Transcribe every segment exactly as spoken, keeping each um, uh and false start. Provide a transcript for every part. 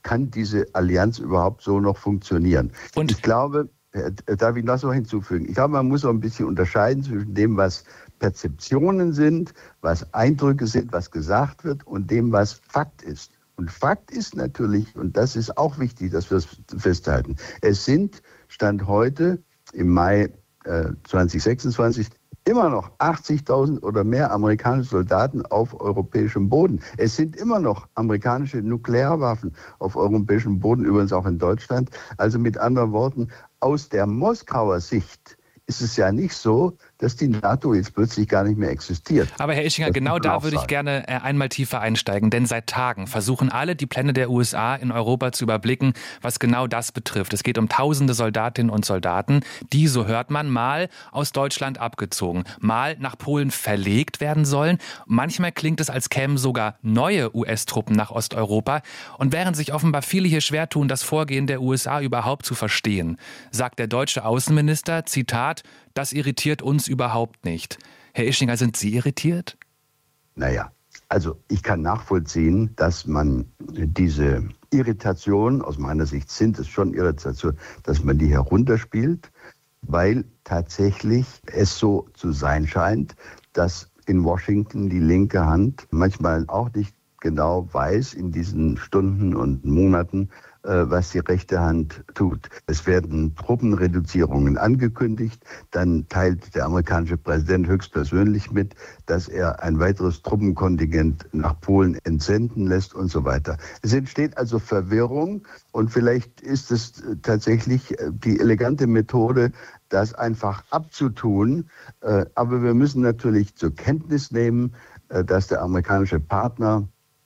kann diese Allianz überhaupt so noch funktionieren. Und ich glaube, darf ich noch so hinzufügen, ich glaube, man muss auch ein bisschen unterscheiden zwischen dem, was Perzeptionen sind, was Eindrücke sind, was gesagt wird und dem, was Fakt ist. Und Fakt ist natürlich, und das ist auch wichtig, dass wir es festhalten, es sind Stand heute im Mai äh, zwanzig sechsundzwanzig immer noch achtzigtausend oder mehr amerikanische Soldaten auf europäischem Boden. Es sind immer noch amerikanische Nuklearwaffen auf europäischem Boden, übrigens auch in Deutschland. Also mit anderen Worten, aus der Moskauer Sicht ist es ja nicht so, dass die NATO jetzt plötzlich gar nicht mehr existiert. Aber Herr Ischinger, genau da würde ich gerne einmal tiefer einsteigen, denn seit Tagen versuchen alle, die Pläne der U S A in Europa zu überblicken, was genau das betrifft. Es geht um tausende Soldatinnen und Soldaten, die, so hört man, mal aus Deutschland abgezogen, mal nach Polen verlegt werden sollen. Manchmal klingt es, als kämen sogar neue U S-Truppen nach Osteuropa. Und während sich offenbar viele hier schwer tun, das Vorgehen der U S A überhaupt zu verstehen, sagt der deutsche Außenminister, Zitat, das irritiert uns überhaupt nicht. Herr Ischinger, sind Sie irritiert? Naja, also ich kann nachvollziehen, dass man diese Irritation, aus meiner Sicht sind es schon Irritationen, dass man die herunterspielt, weil tatsächlich es so zu sein scheint, dass in Washington die linke Hand manchmal auch nicht genau weiß in diesen Stunden und Monaten, was die rechte Hand tut. Es werden Truppenreduzierungen angekündigt, dann teilt der amerikanische Präsident höchstpersönlich mit, dass er ein weiteres Truppenkontingent nach Polen entsenden lässt und so weiter. Es entsteht also Verwirrung und vielleicht ist es tatsächlich die elegante Methode, das einfach abzutun. Aber wir müssen natürlich zur Kenntnis nehmen, dass der amerikanische Partner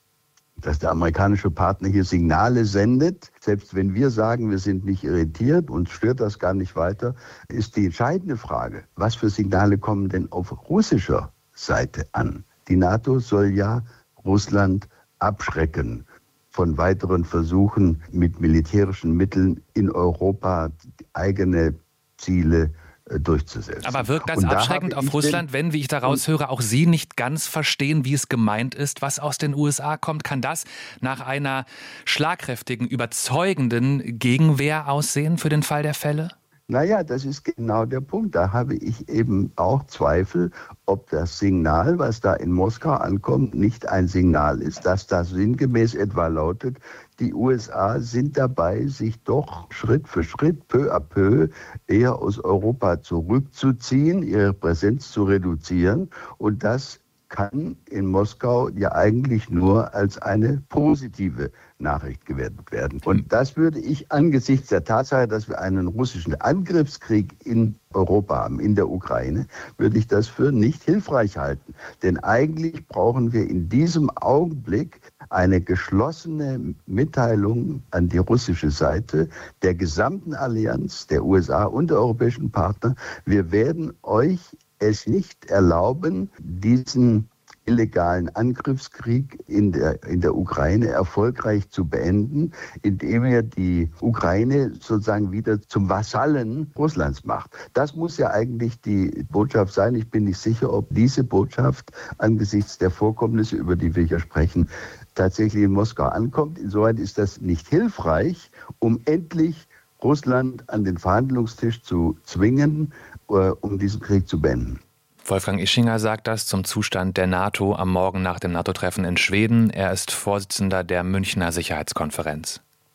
dass der amerikanische Partner hier Signale sendet. Selbst wenn wir sagen, wir sind nicht irritiert, uns stört das gar nicht weiter, ist die entscheidende Frage, was für Signale kommen denn auf russischer Seite an? Die NATO soll ja Russland abschrecken von weiteren Versuchen, mit militärischen Mitteln in Europa eigene Ziele durchzusetzen. Aber wirkt das abschreckend auf Russland, wenn, wie ich daraus höre, auch Sie nicht ganz verstehen, wie es gemeint ist, was aus den U S A kommt? Kann das nach einer schlagkräftigen, überzeugenden Gegenwehr aussehen für den Fall der Fälle? Naja, das ist genau der Punkt. Da habe ich eben auch Zweifel, ob das Signal, was da in Moskau ankommt, nicht ein Signal ist, dass das sinngemäß etwa lautet, die U S A sind dabei, sich doch Schritt für Schritt, peu à peu, eher aus Europa zurückzuziehen, ihre Präsenz zu reduzieren. Und das kann in Moskau ja eigentlich nur als eine positive Nachricht gewertet werden. Und das würde ich angesichts der Tatsache, dass wir einen russischen Angriffskrieg in Europa haben, in der Ukraine, würde ich das für nicht hilfreich halten. Denn eigentlich brauchen wir in diesem Augenblick eine geschlossene Mitteilung an die russische Seite der gesamten Allianz, der U S A und der europäischen Partner. Wir werden euch es nicht erlauben, diesen illegalen Angriffskrieg in der, in der Ukraine erfolgreich zu beenden, indem er die Ukraine sozusagen wieder zum Vasallen Russlands macht. Das muss ja eigentlich die Botschaft sein. Ich bin nicht sicher, ob diese Botschaft angesichts der Vorkommnisse, über die wir hier sprechen, tatsächlich in Moskau ankommt. Insoweit ist das nicht hilfreich, um endlich Russland an den Verhandlungstisch zu zwingen, um diesen Krieg zu beenden. Wolfgang Ischinger sagt das zum Zustand der NATO am Morgen nach dem NATO-Treffen in Schweden. Er ist Vorsitzender der Münchner Sicherheitskonferenz.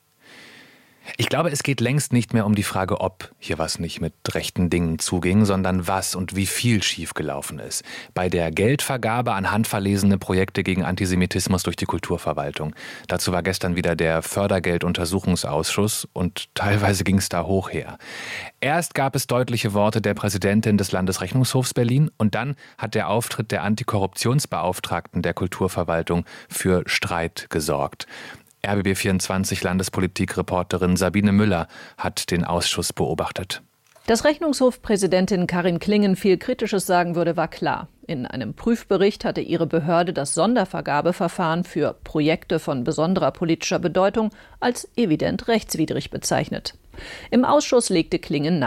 Ich glaube, es geht längst nicht mehr um die Frage, ob hier was nicht mit rechten Dingen zuging, sondern was und wie viel schiefgelaufen ist. Bei der Geldvergabe an handverlesene Projekte gegen Antisemitismus durch die Kulturverwaltung. Dazu war gestern wieder der Fördergelduntersuchungsausschuss und teilweise ging es da hoch her. Erst gab es deutliche Worte der Präsidentin des Landesrechnungshofs Berlin und dann hat der Auftritt der Antikorruptionsbeauftragten der Kulturverwaltung für Streit gesorgt. R B B vierundzwanzig Landespolitik-Reporterin Sabine Müller hat den Ausschuss beobachtet. Dass Rechnungshofpräsidentin Karin Klingen viel Kritisches sagen würde, war klar. In einem Prüfbericht hatte ihre Behörde das Sondervergabeverfahren für Projekte von besonderer politischer Bedeutung als evident rechtswidrig bezeichnet. Im Ausschuss legte Klingen nach.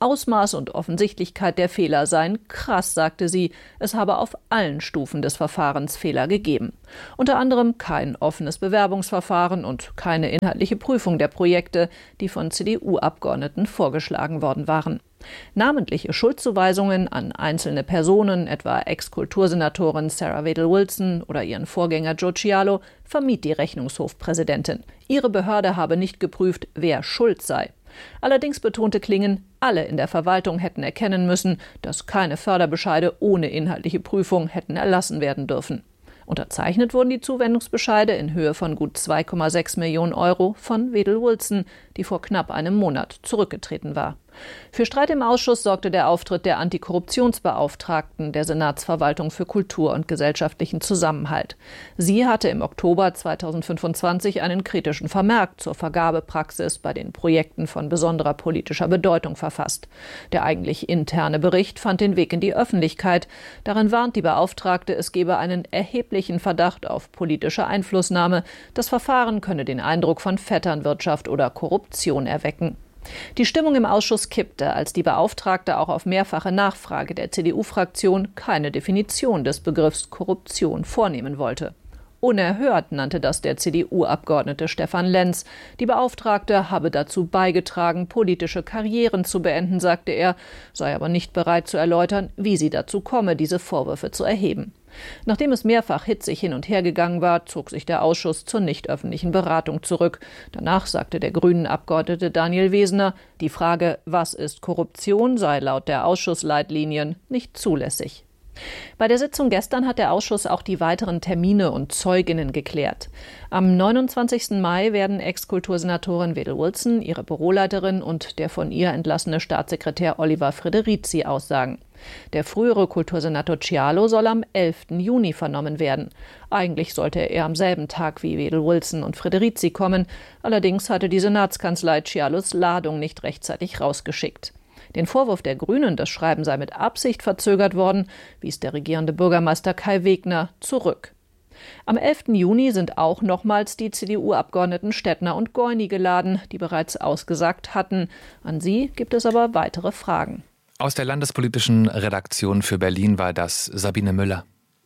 Ausmaß und Offensichtlichkeit der Fehler seien krass, sagte sie. Es habe auf allen Stufen des Verfahrens Fehler gegeben. Unter anderem kein offenes Bewerbungsverfahren und keine inhaltliche Prüfung der Projekte, die von C D U-Abgeordneten vorgeschlagen worden waren. Namentliche Schuldzuweisungen an einzelne Personen, etwa Ex-Kultursenatorin Sarah Wedel-Wilson oder ihren Vorgänger Joe Cialo, vermied die Rechnungshofpräsidentin. Ihre Behörde habe nicht geprüft, wer schuld sei. Allerdings betonte Klingen, alle in der Verwaltung hätten erkennen müssen, dass keine Förderbescheide ohne inhaltliche Prüfung hätten erlassen werden dürfen. Unterzeichnet wurden die Zuwendungsbescheide in Höhe von gut zwei Komma sechs Millionen Euro von Wedel-Wilson, die vor knapp einem Monat zurückgetreten war. Für Streit im Ausschuss sorgte der Auftritt der Antikorruptionsbeauftragten der Senatsverwaltung für Kultur und gesellschaftlichen Zusammenhalt. Sie hatte im Oktober zweitausendfünfundzwanzig einen kritischen Vermerk zur Vergabepraxis bei den Projekten von besonderer politischer Bedeutung verfasst. Der eigentlich interne Bericht fand den Weg in die Öffentlichkeit. Darin warnt die Beauftragte, es gebe einen erheblichen Verdacht auf politische Einflussnahme. Das Verfahren könne den Eindruck von Vetternwirtschaft oder Korruption erwecken. Die Stimmung im Ausschuss kippte, als die Beauftragte auch auf mehrfache Nachfrage der C D U-Fraktion keine Definition des Begriffs Korruption vornehmen wollte. Unerhört nannte das der C D U-Abgeordnete Stefan Lenz. Die Beauftragte habe dazu beigetragen, politische Karrieren zu beenden, sagte er, sei aber nicht bereit zu erläutern, wie sie dazu komme, diese Vorwürfe zu erheben. Nachdem es mehrfach hitzig hin und her gegangen war, zog sich der Ausschuss zur nicht öffentlichen Beratung zurück. Danach sagte der Grünen-Abgeordnete Daniel Wesner, die Frage, was ist Korruption, sei laut der Ausschussleitlinien nicht zulässig. Bei der Sitzung gestern hat der Ausschuss auch die weiteren Termine und Zeuginnen geklärt. Am neunundzwanzigsten Mai werden Ex-Kultursenatorin Wedel-Wilson, ihre Büroleiterin und der von ihr entlassene Staatssekretär Oliver Frederici aussagen. Der frühere Kultursenator Cialo soll am elften Juni vernommen werden. Eigentlich sollte er am selben Tag wie Wedel-Wilson und Frederici kommen. Allerdings hatte die Senatskanzlei Cialos Ladung nicht rechtzeitig rausgeschickt. Den Vorwurf der Grünen, das Schreiben sei mit Absicht verzögert worden, wies der regierende Bürgermeister Kai Wegner zurück. Am elften Juni sind auch nochmals die C D U-Abgeordneten Stettner und Goini geladen, die bereits ausgesagt hatten. An sie gibt es aber weitere Fragen. Aus der landespolitischen Redaktion für Berlin war das Sabine Müller.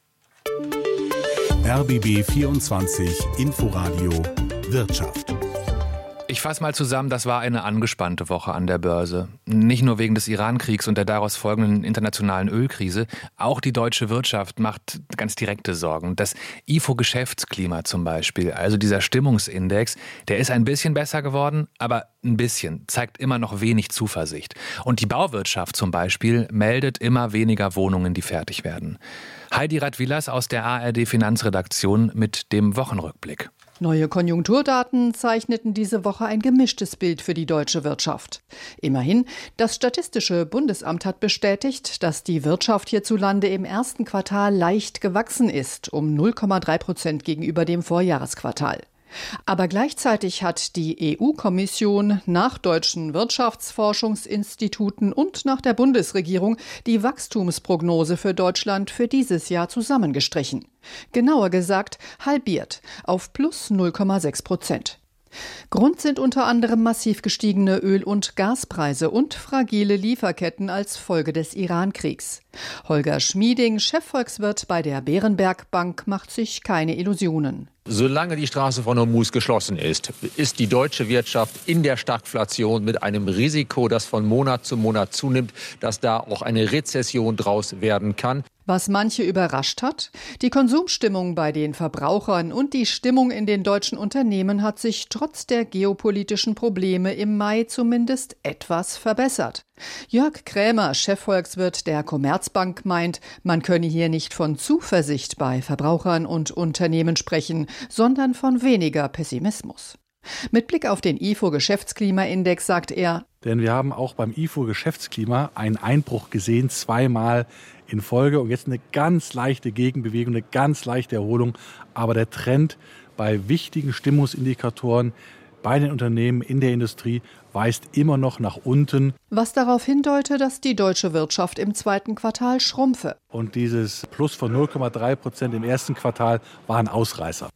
R B B vierundzwanzig Inforadio Wirtschaft. Ich fasse mal zusammen, das war eine angespannte Woche an der Börse. Nicht nur wegen des Iran-Kriegs und der daraus folgenden internationalen Ölkrise, auch die deutsche Wirtschaft macht ganz direkte Sorgen. Das I F O-Geschäftsklima zum Beispiel, also dieser Stimmungsindex, der ist ein bisschen besser geworden, aber ein bisschen, zeigt immer noch wenig Zuversicht. Und die Bauwirtschaft zum Beispiel meldet immer weniger Wohnungen, die fertig werden. Heidi Radwilas aus der A R D-Finanzredaktion mit dem Wochenrückblick. Neue Konjunkturdaten zeichneten diese Woche ein gemischtes Bild für die deutsche Wirtschaft. Immerhin, das Statistische Bundesamt hat bestätigt, dass die Wirtschaft hierzulande im ersten Quartal leicht gewachsen ist, um null Komma drei Prozent gegenüber dem Vorjahresquartal. Aber gleichzeitig hat die E U-Kommission nach deutschen Wirtschaftsforschungsinstituten und nach der Bundesregierung die Wachstumsprognose für Deutschland für dieses Jahr zusammengestrichen. Genauer gesagt halbiert auf plus null Komma sechs Prozent. Grund sind unter anderem massiv gestiegene Öl- und Gaspreise und fragile Lieferketten als Folge des Iran-Kriegs. Holger Schmieding, Chefvolkswirt bei der Berenberg Bank, macht sich keine Illusionen. Solange die Straße von Hormuz geschlossen ist, ist die deutsche Wirtschaft in der Stagflation mit einem Risiko, das von Monat zu Monat zunimmt, dass da auch eine Rezession draus werden kann. Was manche überrascht hat, die Konsumstimmung bei den Verbrauchern und die Stimmung in den deutschen Unternehmen hat sich trotz der geopolitischen Probleme im Mai zumindest etwas verbessert. Jörg Krämer, Chefvolkswirt der Commerzbank, meint, man könne hier nicht von Zuversicht bei Verbrauchern und Unternehmen sprechen, sondern von weniger Pessimismus. Mit Blick auf den I F O-Geschäftsklimaindex sagt er, denn wir haben auch beim I F O-Geschäftsklima einen Einbruch gesehen, zweimal in Folge und jetzt eine ganz leichte Gegenbewegung, eine ganz leichte Erholung. Aber der Trend bei wichtigen Stimmungsindikatoren bei den Unternehmen in der Industrie weist immer noch nach unten. Was darauf hindeute, dass die deutsche Wirtschaft im zweiten Quartal schrumpfe. Und dieses Plus von null Komma drei Prozent im ersten Quartal war ein Ausreißer.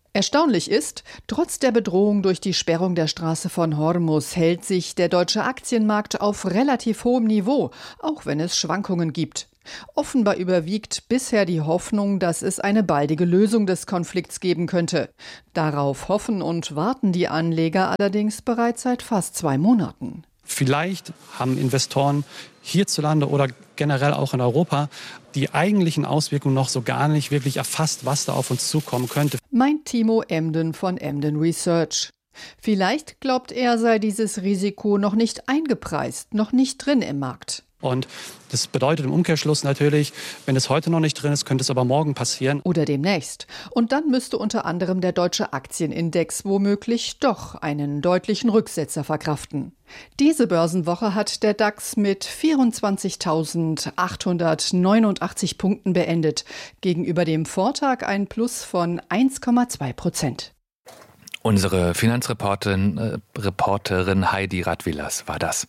Erstaunlich ist, trotz der Bedrohung durch die Sperrung der Straße von Hormuz hält sich der deutsche Aktienmarkt auf relativ hohem Niveau, auch wenn es Schwankungen gibt. Offenbar überwiegt bisher die Hoffnung, dass es eine baldige Lösung des Konflikts geben könnte. Darauf hoffen und warten die Anleger allerdings bereits seit fast zwei Monaten. Vielleicht haben Investoren hierzulande oder generell auch in Europa die eigentlichen Auswirkungen noch so gar nicht wirklich erfasst, was da auf uns zukommen könnte. Meint Timo Emden von Emden Research. Vielleicht glaubt er, sei dieses Risiko noch nicht eingepreist, noch nicht drin im Markt. Und das bedeutet im Umkehrschluss natürlich, wenn es heute noch nicht drin ist, könnte es aber morgen passieren. Oder demnächst. Und dann müsste unter anderem der deutsche Aktienindex womöglich doch einen deutlichen Rücksetzer verkraften. Diese Börsenwoche hat der DAX mit vierundzwanzigtausendachthundertneunundachtzig Punkten beendet. Gegenüber dem Vortag ein Plus von eins Komma zwei Prozent. Unsere Finanzreporterin äh, Reporterin Heidi Radwilas war das.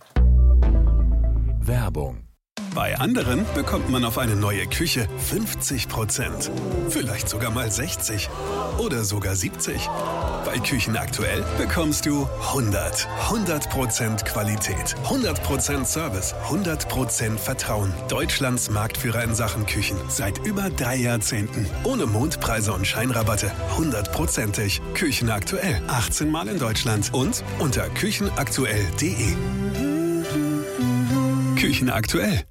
Werbung. Bei anderen bekommt man auf eine neue Küche fünfzig Prozent. Vielleicht sogar mal sechzig oder sogar siebzig. Bei Küchen aktuell bekommst du hundert. hundert Prozent Qualität, hundert Prozent Service, hundert Prozent Vertrauen. Deutschlands Marktführer in Sachen Küchen seit über drei Jahrzehnten. Ohne Mondpreise und Scheinrabatte. hundertprozentig. Küchen aktuell. achtzehn Mal in Deutschland und unter küchenaktuell punkt de. Küchen aktuell.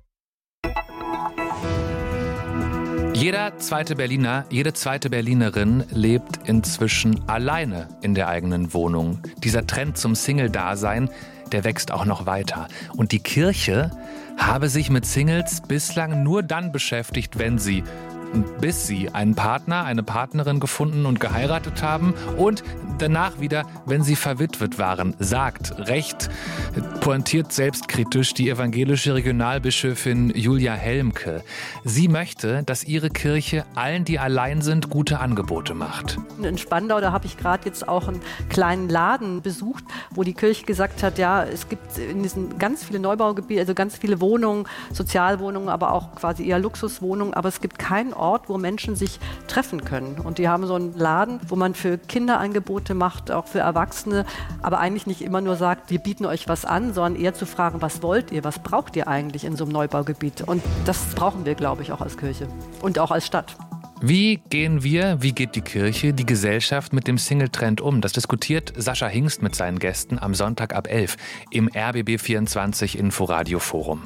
Jeder zweite Berliner, jede zweite Berlinerin lebt inzwischen alleine in der eigenen Wohnung. Dieser Trend zum Single-Dasein, der wächst auch noch weiter. Und die Kirche habe sich mit Singles bislang nur dann beschäftigt, wenn sie, bis sie einen Partner, eine Partnerin gefunden und geheiratet haben und danach wieder, wenn sie verwitwet waren, sagt, recht pointiert selbstkritisch die evangelische Regionalbischöfin Julia Helmke. Sie möchte, dass ihre Kirche allen, die allein sind, gute Angebote macht. In Spandau, da habe ich gerade jetzt auch einen kleinen Laden besucht, wo die Kirche gesagt hat, ja, es gibt in diesen ganz viele Neubaugebiete, also ganz viele Wohnungen, Sozialwohnungen, aber auch quasi eher Luxuswohnungen, aber es gibt keinen Ort, wo Menschen sich treffen können. Und die haben so einen Laden, wo man für Kinder Angebote macht, auch für Erwachsene, aber eigentlich nicht immer nur sagt, wir bieten euch was an, sondern eher zu fragen, was wollt ihr, was braucht ihr eigentlich in so einem Neubaugebiet? Und das brauchen wir, glaube ich, auch als Kirche und auch als Stadt. Wie gehen wir, wie geht die Kirche, die Gesellschaft mit dem Single-Trend um? Das diskutiert Sascha Hingst mit seinen Gästen am Sonntag ab elf im R B B vierundzwanzig Inforadio Forum.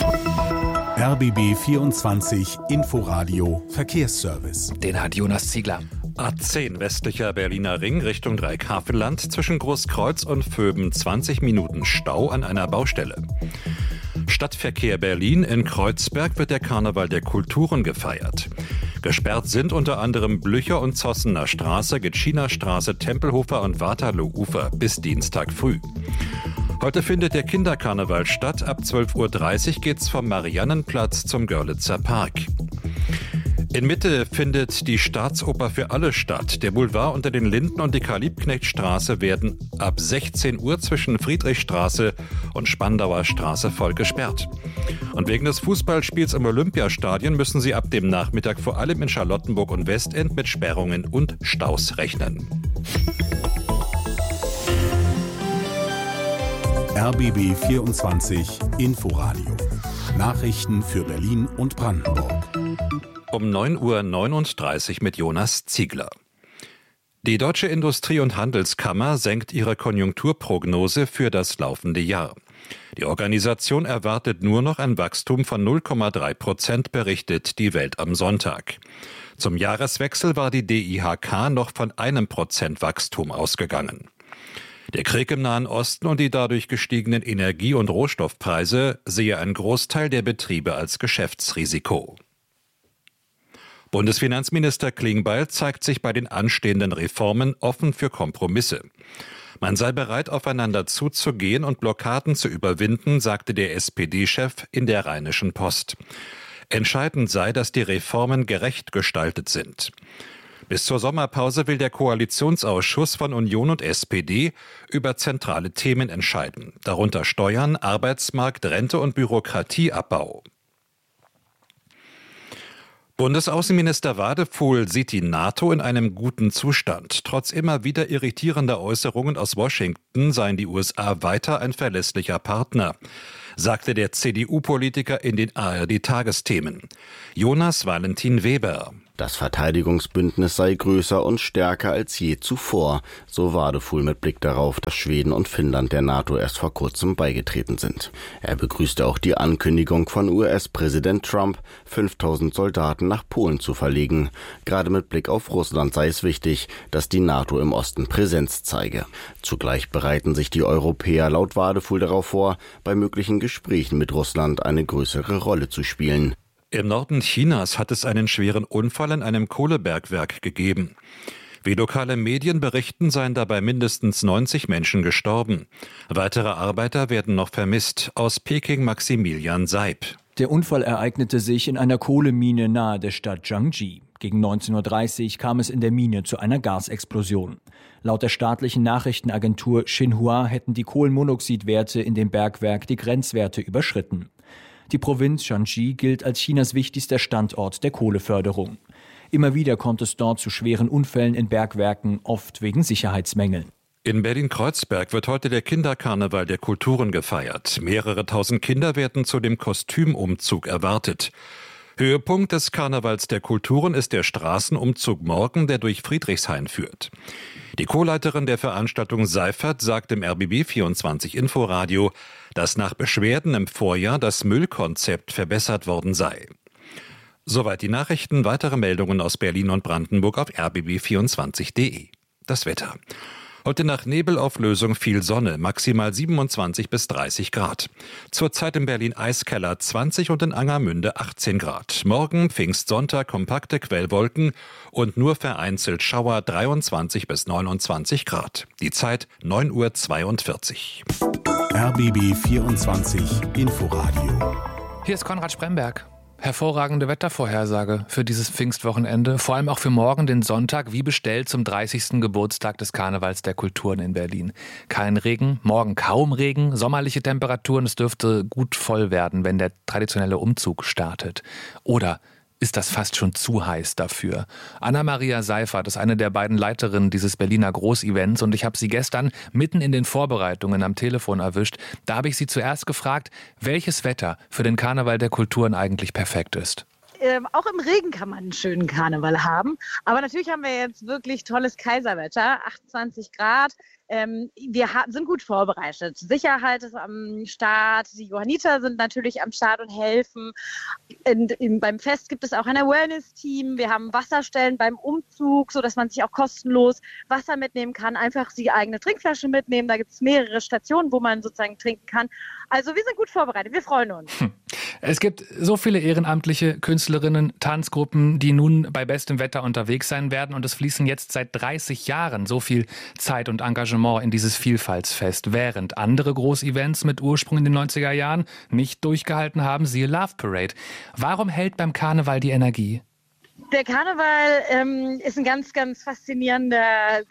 R B B vierundzwanzig Inforadio Verkehrsservice. Den hat Jonas Ziegler. A zehn westlicher Berliner Ring Richtung Dreieckhavelland zwischen Großkreuz und Vöben zwanzig Minuten Stau an einer Baustelle. Stadtverkehr Berlin. In Kreuzberg wird der Karneval der Kulturen gefeiert. Gesperrt sind unter anderem Blücher- und Zossener Straße, Gitschiner Straße, Tempelhofer und Waterloo-Ufer bis Dienstag früh. Heute findet der Kinderkarneval statt. Ab zwölf Uhr dreißig geht's vom Mariannenplatz zum Görlitzer Park. In Mitte findet die Staatsoper für alle statt. Der Boulevard unter den Linden und die Karl-Liebknecht-Straße werden ab sechzehn Uhr zwischen Friedrichstraße und Spandauer Straße voll gesperrt. Und wegen des Fußballspiels im Olympiastadion müssen sie ab dem Nachmittag vor allem in Charlottenburg und Westend mit Sperrungen und Staus rechnen. R B B vierundzwanzig Inforadio. Nachrichten für Berlin und Brandenburg. Um neun Uhr neununddreißig mit Jonas Ziegler. Die Deutsche Industrie- und Handelskammer senkt ihre Konjunkturprognose für das laufende Jahr. Die Organisation erwartet nur noch ein Wachstum von null Komma drei Prozent, berichtet die Welt am Sonntag. Zum Jahreswechsel war die D I H K noch von einem Prozent Wachstum ausgegangen. Der Krieg im Nahen Osten und die dadurch gestiegenen Energie- und Rohstoffpreise sehe ein Großteil der Betriebe als Geschäftsrisiko. Bundesfinanzminister Klingbeil zeigt sich bei den anstehenden Reformen offen für Kompromisse. Man sei bereit, aufeinander zuzugehen und Blockaden zu überwinden, sagte der S P D-Chef in der Rheinischen Post. Entscheidend sei, dass die Reformen gerecht gestaltet sind. Bis zur Sommerpause will der Koalitionsausschuss von Union und S P D über zentrale Themen entscheiden, darunter Steuern, Arbeitsmarkt, Rente und Bürokratieabbau. Bundesaußenminister Wadefuhl sieht die NATO in einem guten Zustand. Trotz immer wieder irritierender Äußerungen aus Washington seien die U S A weiter ein verlässlicher Partner, sagte der C D U-Politiker in den A R D-Tagesthemen. Jonas Valentin Weber. Das Verteidigungsbündnis sei größer und stärker als je zuvor, so Wadefuhl mit Blick darauf, dass Schweden und Finnland der NATO erst vor kurzem beigetreten sind. Er begrüßte auch die Ankündigung von U S-Präsident Trump, fünftausend Soldaten nach Polen zu verlegen. Gerade mit Blick auf Russland sei es wichtig, dass die NATO im Osten Präsenz zeige. Zugleich bereiten sich die Europäer laut Wadefuhl darauf vor, bei möglichen Gesprächen mit Russland eine größere Rolle zu spielen. Im Norden Chinas hat es einen schweren Unfall in einem Kohlebergwerk gegeben. Wie lokale Medien berichten, seien dabei mindestens neunzig Menschen gestorben. Weitere Arbeiter werden noch vermisst. Aus Peking Maximilian Seib. Der Unfall ereignete sich in einer Kohlemine nahe der Stadt Jiangji. Gegen neunzehn Uhr dreißig kam es in der Mine zu einer Gasexplosion. Laut der staatlichen Nachrichtenagentur Xinhua hätten die Kohlenmonoxidwerte in dem Bergwerk die Grenzwerte überschritten. Die Provinz Shanxi gilt als Chinas wichtigster Standort der Kohleförderung. Immer wieder kommt es dort zu schweren Unfällen in Bergwerken, oft wegen Sicherheitsmängeln. In Berlin-Kreuzberg wird heute der Kinderkarneval der Kulturen gefeiert. Mehrere tausend Kinder werden zu dem Kostümumzug erwartet. Höhepunkt des Karnevals der Kulturen ist der Straßenumzug morgen, der durch Friedrichshain führt. Die Co-Leiterin der Veranstaltung Seifert sagt im R B B vierundzwanzig Inforadio, dass nach Beschwerden im Vorjahr das Müllkonzept verbessert worden sei. Soweit die Nachrichten. Weitere Meldungen aus Berlin und Brandenburg auf r b b vierundzwanzig punkt de. Das Wetter. Heute nach Nebelauflösung viel Sonne, maximal siebenundzwanzig bis dreißig Grad. Zurzeit in Berlin Eiskeller zwanzig und in Angermünde achtzehn Grad. Morgen Pfingstsonntag kompakte Quellwolken und nur vereinzelt Schauer dreiundzwanzig bis neunundzwanzig Grad. Die Zeit neun Uhr zweiundvierzig. R B B vierundzwanzig Inforadio. Hier ist Konrad Spremberg. Hervorragende Wettervorhersage für dieses Pfingstwochenende, vor allem auch für morgen, den Sonntag, wie bestellt zum dreißigsten Geburtstag des Karnevals der Kulturen in Berlin. Kein Regen, morgen kaum Regen, sommerliche Temperaturen, es dürfte gut voll werden, wenn der traditionelle Umzug startet. Oder ist das fast schon zu heiß dafür? Anna-Maria Seifert ist eine der beiden Leiterinnen dieses Berliner Großevents und ich habe sie gestern mitten in den Vorbereitungen am Telefon erwischt. Da habe ich sie zuerst gefragt, welches Wetter für den Karneval der Kulturen eigentlich perfekt ist. Ähm, auch im Regen kann man einen schönen Karneval haben. Aber natürlich haben wir jetzt wirklich tolles Kaiserwetter, achtundzwanzig Grad. Ähm, wir ha- sind gut vorbereitet. Sicherheit ist am Start. Die Johanniter sind natürlich am Start und helfen. In, in, beim Fest gibt es auch ein Awareness-Team. Wir haben Wasserstellen beim Umzug, sodass man sich auch kostenlos Wasser mitnehmen kann. Einfach die eigene Trinkflasche mitnehmen. Da gibt es mehrere Stationen, wo man sozusagen trinken kann. Also wir sind gut vorbereitet. Wir freuen uns. Hm. Es gibt so viele ehrenamtliche Künstlerinnen, Tanzgruppen, die nun bei bestem Wetter unterwegs sein werden. Und es fließen jetzt seit dreißig Jahren so viel Zeit und Engagement in dieses Vielfaltsfest, während andere Großevents mit Ursprung in den neunziger Jahren nicht durchgehalten haben, siehe Love Parade. Warum hält beim Karneval die Energie? Der Karneval ähm, ist ein ganz, ganz faszinierender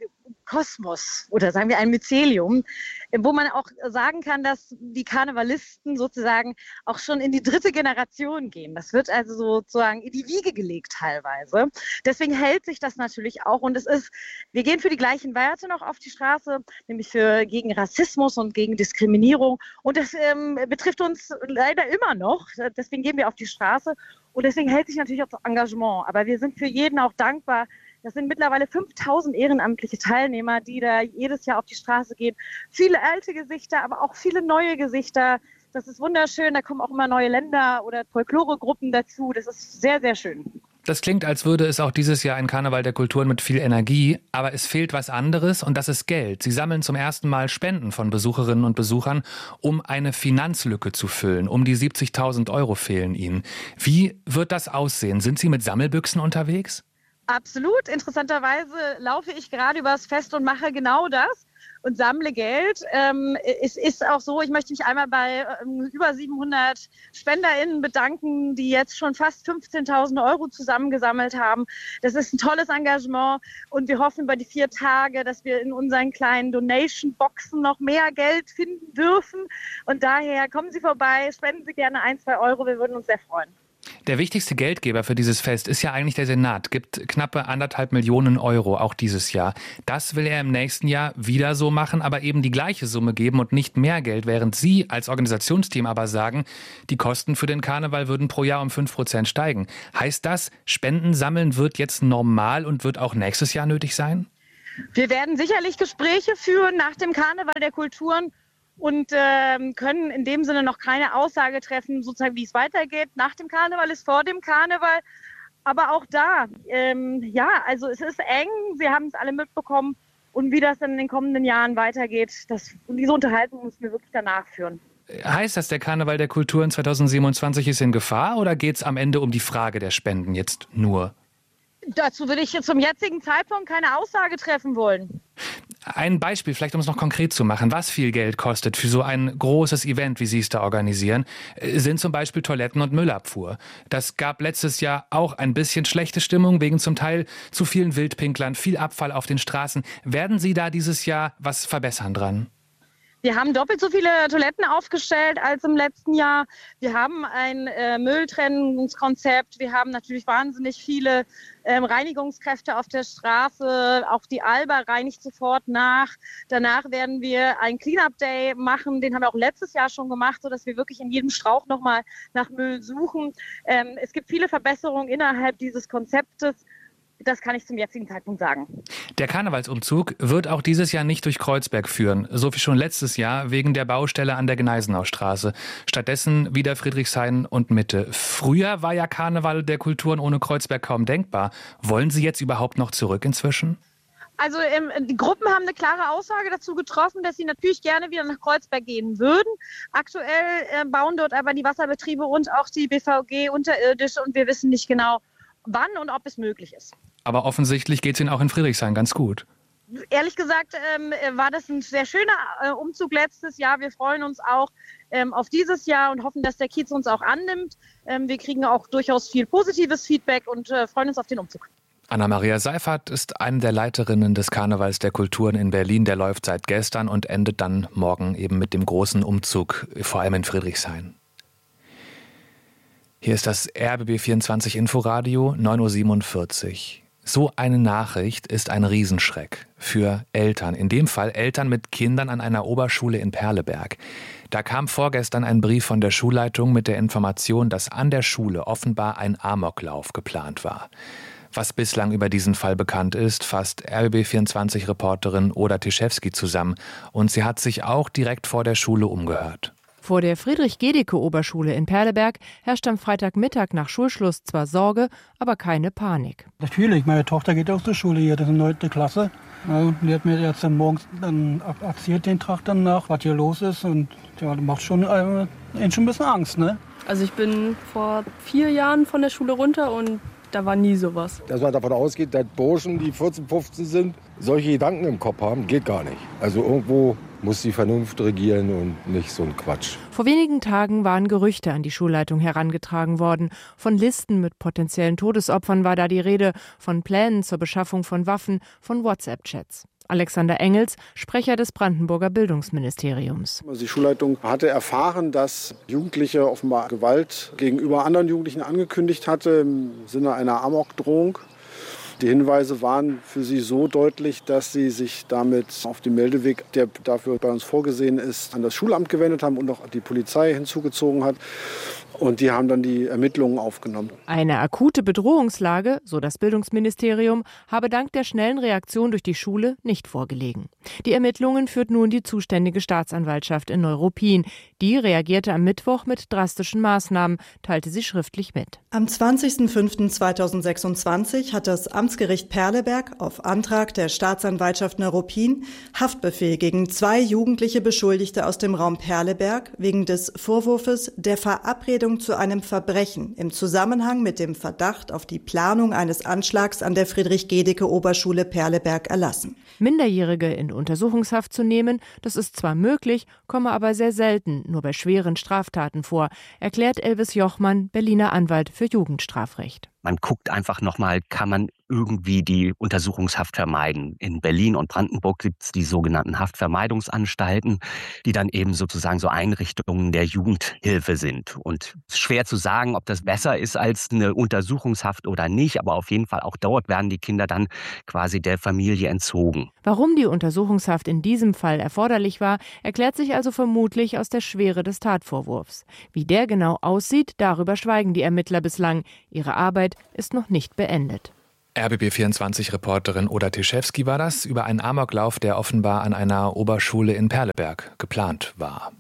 Kosmos oder sagen wir ein Mycelium, wo man auch sagen kann, dass die Karnevalisten sozusagen auch schon in die dritte Generation gehen. Das wird also sozusagen in die Wiege gelegt teilweise. Deswegen hält sich das natürlich auch und es ist, wir gehen für die gleichen Werte noch auf die Straße, nämlich für gegen Rassismus und gegen Diskriminierung und das ähm, betrifft uns leider immer noch. Deswegen gehen wir auf die Straße und deswegen hält sich natürlich auch das Engagement. Aber wir sind für jeden auch dankbar. Das sind mittlerweile fünftausend ehrenamtliche Teilnehmer, die da jedes Jahr auf die Straße gehen. Viele alte Gesichter, aber auch viele neue Gesichter. Das ist wunderschön. Da kommen auch immer neue Länder oder Folkloregruppen dazu. Das ist sehr, sehr schön. Das klingt, als würde es auch dieses Jahr ein Karneval der Kulturen mit viel Energie. Aber es fehlt was anderes und das ist Geld. Sie sammeln zum ersten Mal Spenden von Besucherinnen und Besuchern, um eine Finanzlücke zu füllen. Um die siebzigtausend Euro fehlen ihnen. Wie wird das aussehen? Sind Sie mit Sammelbüchsen unterwegs? Absolut. Interessanterweise laufe ich gerade übers Fest und mache genau das und sammle Geld. Ähm, es ist auch so, ich möchte mich einmal bei ähm, über siebenhundert SpenderInnen bedanken, die jetzt schon fast fünfzehntausend Euro zusammengesammelt haben. Das ist ein tolles Engagement und wir hoffen über die vier Tage, dass wir in unseren kleinen Donation-Boxen noch mehr Geld finden dürfen. Und daher kommen Sie vorbei, spenden Sie gerne ein, zwei Euro, wir würden uns sehr freuen. Der wichtigste Geldgeber für dieses Fest ist ja eigentlich der Senat, gibt knappe anderthalb Millionen Euro auch dieses Jahr. Das will er im nächsten Jahr wieder so machen, aber eben die gleiche Summe geben und nicht mehr Geld, während Sie als Organisationsteam aber sagen, die Kosten für den Karneval würden pro Jahr um fünf Prozent steigen. Heißt das, Spenden sammeln wird jetzt normal und wird auch nächstes Jahr nötig sein? Wir werden sicherlich Gespräche führen nach dem Karneval der Kulturen und äh, können in dem Sinne noch keine Aussage treffen, sozusagen wie es weitergeht. Nach dem Karneval ist vor dem Karneval. Aber auch da, ähm, ja, also es ist eng. Wir haben es alle mitbekommen. Und wie das dann in den kommenden Jahren weitergeht, das, und diese Unterhaltung müssen wir wirklich danach führen. Heißt das, der Karneval der Kulturen zweitausendsiebenundzwanzig ist in Gefahr oder geht es am Ende um die Frage der Spenden jetzt nur? Dazu würde ich zum jetzigen Zeitpunkt keine Aussage treffen wollen. Ein Beispiel, vielleicht um es noch konkret zu machen, was viel Geld kostet für so ein großes Event, wie Sie es da organisieren, sind zum Beispiel Toiletten- und Müllabfuhr. Das gab letztes Jahr auch ein bisschen schlechte Stimmung wegen zum Teil zu vielen Wildpinklern, viel Abfall auf den Straßen. Werden Sie da dieses Jahr was verbessern dran? Wir haben doppelt so viele Toiletten aufgestellt als im letzten Jahr. Wir haben ein äh, Mülltrennungskonzept. Wir haben natürlich wahnsinnig viele ähm, Reinigungskräfte auf der Straße. Auch die Alba reinigt sofort nach. Danach werden wir einen Cleanup-Day machen. Den haben wir auch letztes Jahr schon gemacht, sodass wir wirklich in jedem Strauch nochmal nach Müll suchen. Ähm, es gibt viele Verbesserungen innerhalb dieses Konzeptes. Das kann ich zum jetzigen Zeitpunkt sagen. Der Karnevalsumzug wird auch dieses Jahr nicht durch Kreuzberg führen, so wie schon letztes Jahr wegen der Baustelle an der Gneisenaustraße. Stattdessen wieder Friedrichshain und Mitte. Früher war ja Karneval der Kulturen ohne Kreuzberg kaum denkbar. Wollen Sie jetzt überhaupt noch zurück inzwischen? Also ähm, die Gruppen haben eine klare Aussage dazu getroffen, dass sie natürlich gerne wieder nach Kreuzberg gehen würden. Aktuell äh, bauen dort aber die Wasserbetriebe und auch die B V G unterirdisch und wir wissen nicht genau, wann und ob es möglich ist. Aber offensichtlich geht es Ihnen auch in Friedrichshain ganz gut. Ehrlich gesagt ähm, war das ein sehr schöner äh, Umzug letztes Jahr. Wir freuen uns auch ähm, auf dieses Jahr und hoffen, dass der Kiez uns auch annimmt. Ähm, wir kriegen auch durchaus viel positives Feedback und äh, freuen uns auf den Umzug. Anna-Maria Seifert ist eine der Leiterinnen des Karnevals der Kulturen in Berlin. Der läuft seit gestern und endet dann morgen eben mit dem großen Umzug, vor allem in Friedrichshain. Hier ist das R B B vierundzwanzig Inforadio, neun Uhr siebenundvierzig. So eine Nachricht ist ein Riesenschreck für Eltern. In dem Fall Eltern mit Kindern an einer Oberschule in Perleberg. Da kam vorgestern ein Brief von der Schulleitung mit der Information, dass an der Schule offenbar ein Amoklauf geplant war. Was bislang über diesen Fall bekannt ist, fasst R B B vierundzwanzig-Reporterin Oda Tischewski zusammen. Und sie hat sich auch direkt vor der Schule umgehört. Vor der Friedrich-Gedeke-Oberschule in Perleberg herrscht am Freitagmittag nach Schulschluss zwar Sorge, aber keine Panik. Natürlich, meine Tochter geht auch zur Schule hier, das ist eine neunte Klasse. Ja, die hat mir jetzt dann morgens dann erzählt den Tag danach, was hier los ist. Und ja, das macht schon, äh, schon ein bisschen Angst, ne? Also ich bin vor vier Jahren von der Schule runter und da war nie sowas. Dass man davon ausgeht, dass Burschen, die vierzehn, fünfzehn sind, solche Gedanken im Kopf haben, geht gar nicht. Also irgendwo muss die Vernunft regieren und nicht so ein Quatsch. Vor wenigen Tagen waren Gerüchte an die Schulleitung herangetragen worden. Von Listen mit potenziellen Todesopfern war da die Rede, von Plänen zur Beschaffung von Waffen, von WhatsApp-Chats. Alexander Engels, Sprecher des Brandenburger Bildungsministeriums. Die Schulleitung hatte erfahren, dass Jugendliche offenbar Gewalt gegenüber anderen Jugendlichen angekündigt hatte im Sinne einer Amokdrohung. Die Hinweise waren für sie so deutlich, dass sie sich damit auf den Meldeweg, der dafür bei uns vorgesehen ist, an das Schulamt gewendet haben und auch die Polizei hinzugezogen hat. Und die haben dann die Ermittlungen aufgenommen. Eine akute Bedrohungslage, so das Bildungsministerium, habe dank der schnellen Reaktion durch die Schule nicht vorgelegen. Die Ermittlungen führt nun die zuständige Staatsanwaltschaft in Neuruppin. Die reagierte am Mittwoch mit drastischen Maßnahmen, teilte sie schriftlich mit. Am zwanzigsten fünften zweitausendsechsundzwanzig hat das Amtsgericht Perleberg auf Antrag der Staatsanwaltschaft Neuruppin Haftbefehl gegen zwei jugendliche Beschuldigte aus dem Raum Perleberg wegen des Vorwurfs der Verabredung zu einem Verbrechen im Zusammenhang mit dem Verdacht auf die Planung eines Anschlags an der Friedrich-Gedeke-Oberschule Perleberg erlassen. Minderjährige in Untersuchungshaft zu nehmen, das ist zwar möglich, komme aber sehr selten, nur bei schweren Straftaten vor, erklärt Elvis Jochmann, Berliner Anwalt für Jugendstrafrecht. Man guckt einfach nochmal, kann man irgendwie die Untersuchungshaft vermeiden. In Berlin und Brandenburg gibt es die sogenannten Haftvermeidungsanstalten, die dann eben sozusagen so Einrichtungen der Jugendhilfe sind. Und es ist schwer zu sagen, ob das besser ist als eine Untersuchungshaft oder nicht, aber auf jeden Fall auch dort werden die Kinder dann quasi der Familie entzogen. Warum die Untersuchungshaft in diesem Fall erforderlich war, erklärt sich also vermutlich aus der Schwere des Tatvorwurfs. Wie der genau aussieht, darüber schweigen die Ermittler bislang. Ihre Arbeit ist noch nicht beendet. R B B vierundzwanzig-Reporterin Oda Teschewski war das über einen Amoklauf, der offenbar an einer Oberschule in Perleberg geplant war.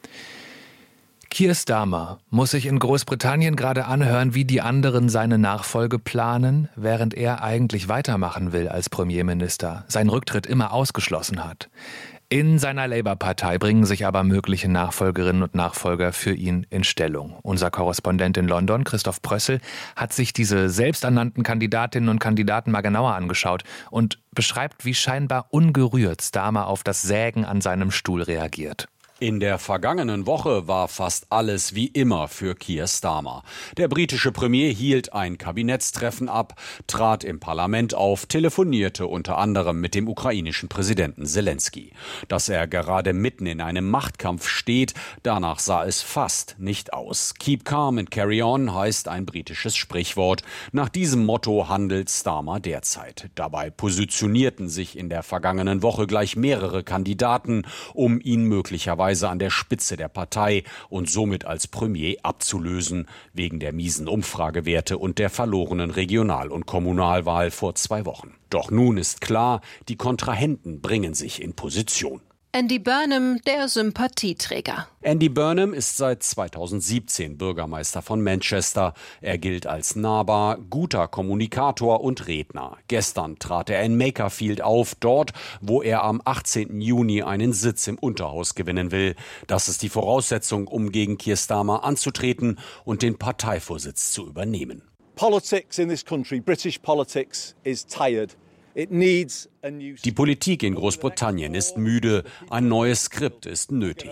Keir Starmer muss sich in Großbritannien gerade anhören, wie die anderen seine Nachfolge planen, während er eigentlich weitermachen will als Premierminister, seinen Rücktritt immer ausgeschlossen hat. In seiner Labour-Partei bringen sich aber mögliche Nachfolgerinnen und Nachfolger für ihn in Stellung. Unser Korrespondent in London, Christoph Prössel, hat sich diese selbsternannten Kandidatinnen und Kandidaten mal genauer angeschaut und beschreibt, wie scheinbar ungerührt Starmer auf das Sägen an seinem Stuhl reagiert. In der vergangenen Woche war fast alles wie immer für Keir Starmer. Der britische Premier hielt ein Kabinettstreffen ab, trat im Parlament auf, telefonierte unter anderem mit dem ukrainischen Präsidenten Zelensky. Dass er gerade mitten in einem Machtkampf steht, danach sah es fast nicht aus. Keep calm and carry on heißt ein britisches Sprichwort. Nach diesem Motto handelt Starmer derzeit. Dabei positionierten sich in der vergangenen Woche gleich mehrere Kandidaten, um ihn möglicherweise an der Spitze der Partei und somit als Premier abzulösen, wegen der miesen Umfragewerte und der verlorenen Regional- und Kommunalwahl vor zwei Wochen. Doch nun ist klar, die Kontrahenten bringen sich in Position. Andy Burnham, der Sympathieträger. Andy Burnham ist seit zweitausendsiebzehn Bürgermeister von Manchester. Er gilt als nahbar, guter Kommunikator und Redner. Gestern trat er in Makerfield auf, dort, wo er am achtzehnten Juni einen Sitz im Unterhaus gewinnen will. Das ist die Voraussetzung, um gegen Keir Starmer anzutreten und den Parteivorsitz zu übernehmen. Politics in this country, British politics, is tired. Die Politik in Großbritannien ist müde, ein neues Skript ist nötig.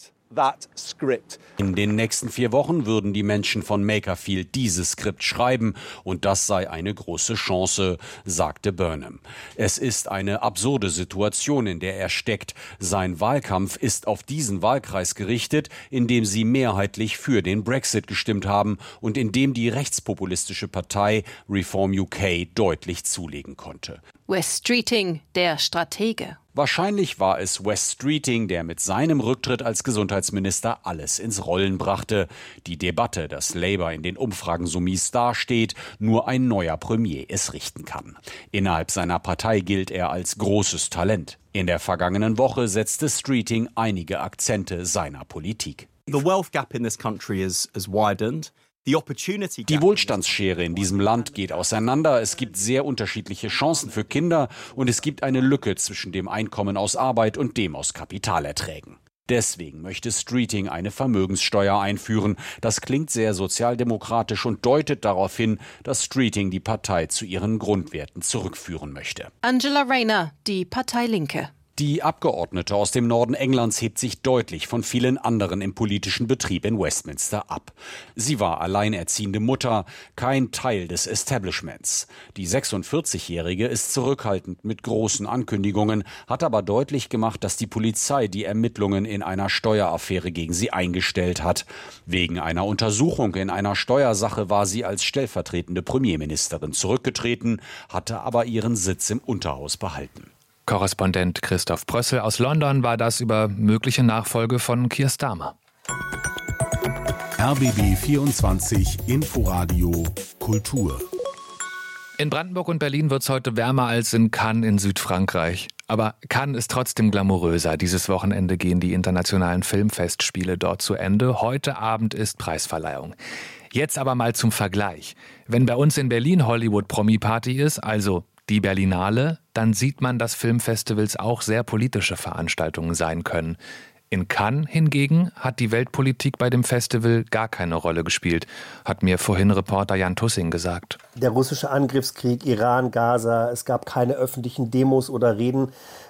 In den nächsten vier Wochen würden die Menschen von Makerfield dieses Skript schreiben und das sei eine große Chance, sagte Burnham. Es ist eine absurde Situation, in der er steckt. Sein Wahlkampf ist auf diesen Wahlkreis gerichtet, in dem sie mehrheitlich für den Brexit gestimmt haben und in dem die rechtspopulistische Partei Reform U K deutlich zulegen konnte. Wes Streeting, der Stratege. Wahrscheinlich war es Wes Streeting, der mit seinem Rücktritt als Gesundheitsminister alles ins Rollen brachte. Die Debatte, dass Labour in den Umfragen so mies dasteht, nur ein neuer Premier es richten kann. Innerhalb seiner Partei gilt er als großes Talent. In der vergangenen Woche setzte Streeting einige Akzente seiner Politik. The wealth gap in this country is, is widened. Die Wohlstandsschere in diesem Land geht auseinander. Es gibt sehr unterschiedliche Chancen für Kinder und es gibt eine Lücke zwischen dem Einkommen aus Arbeit und dem aus Kapitalerträgen. Deswegen möchte Streeting eine Vermögenssteuer einführen. Das klingt sehr sozialdemokratisch und deutet darauf hin, dass Streeting die Partei zu ihren Grundwerten zurückführen möchte. Angela Rayner, die Partei Linke. Die Abgeordnete aus dem Norden Englands hebt sich deutlich von vielen anderen im politischen Betrieb in Westminster ab. Sie war alleinerziehende Mutter, kein Teil des Establishments. Die sechsundvierzigjährige ist zurückhaltend mit großen Ankündigungen, hat aber deutlich gemacht, dass die Polizei die Ermittlungen in einer Steueraffäre gegen sie eingestellt hat. Wegen einer Untersuchung in einer Steuersache war sie als stellvertretende Premierministerin zurückgetreten, hatte aber ihren Sitz im Unterhaus behalten. Korrespondent Christoph Prössel aus London war das über mögliche Nachfolge von Keir Starmer. R B B vierundzwanzig Inforadio Kultur. In Brandenburg und Berlin wird es heute wärmer als in Cannes in Südfrankreich. Aber Cannes ist trotzdem glamouröser. Dieses Wochenende gehen die internationalen Filmfestspiele dort zu Ende. Heute Abend ist Preisverleihung. Jetzt aber mal zum Vergleich. Wenn bei uns in Berlin Hollywood-Promi-Party ist, also die Berlinale, dann sieht man, dass Filmfestivals auch sehr politische Veranstaltungen sein können. In Cannes hingegen hat die Weltpolitik bei dem Festival gar keine Rolle gespielt, hat mir vorhin Reporter Jan Tussing gesagt. Der russische Angriffskrieg, Iran, Gaza, es gab keine öffentlichen Demos oder Reden.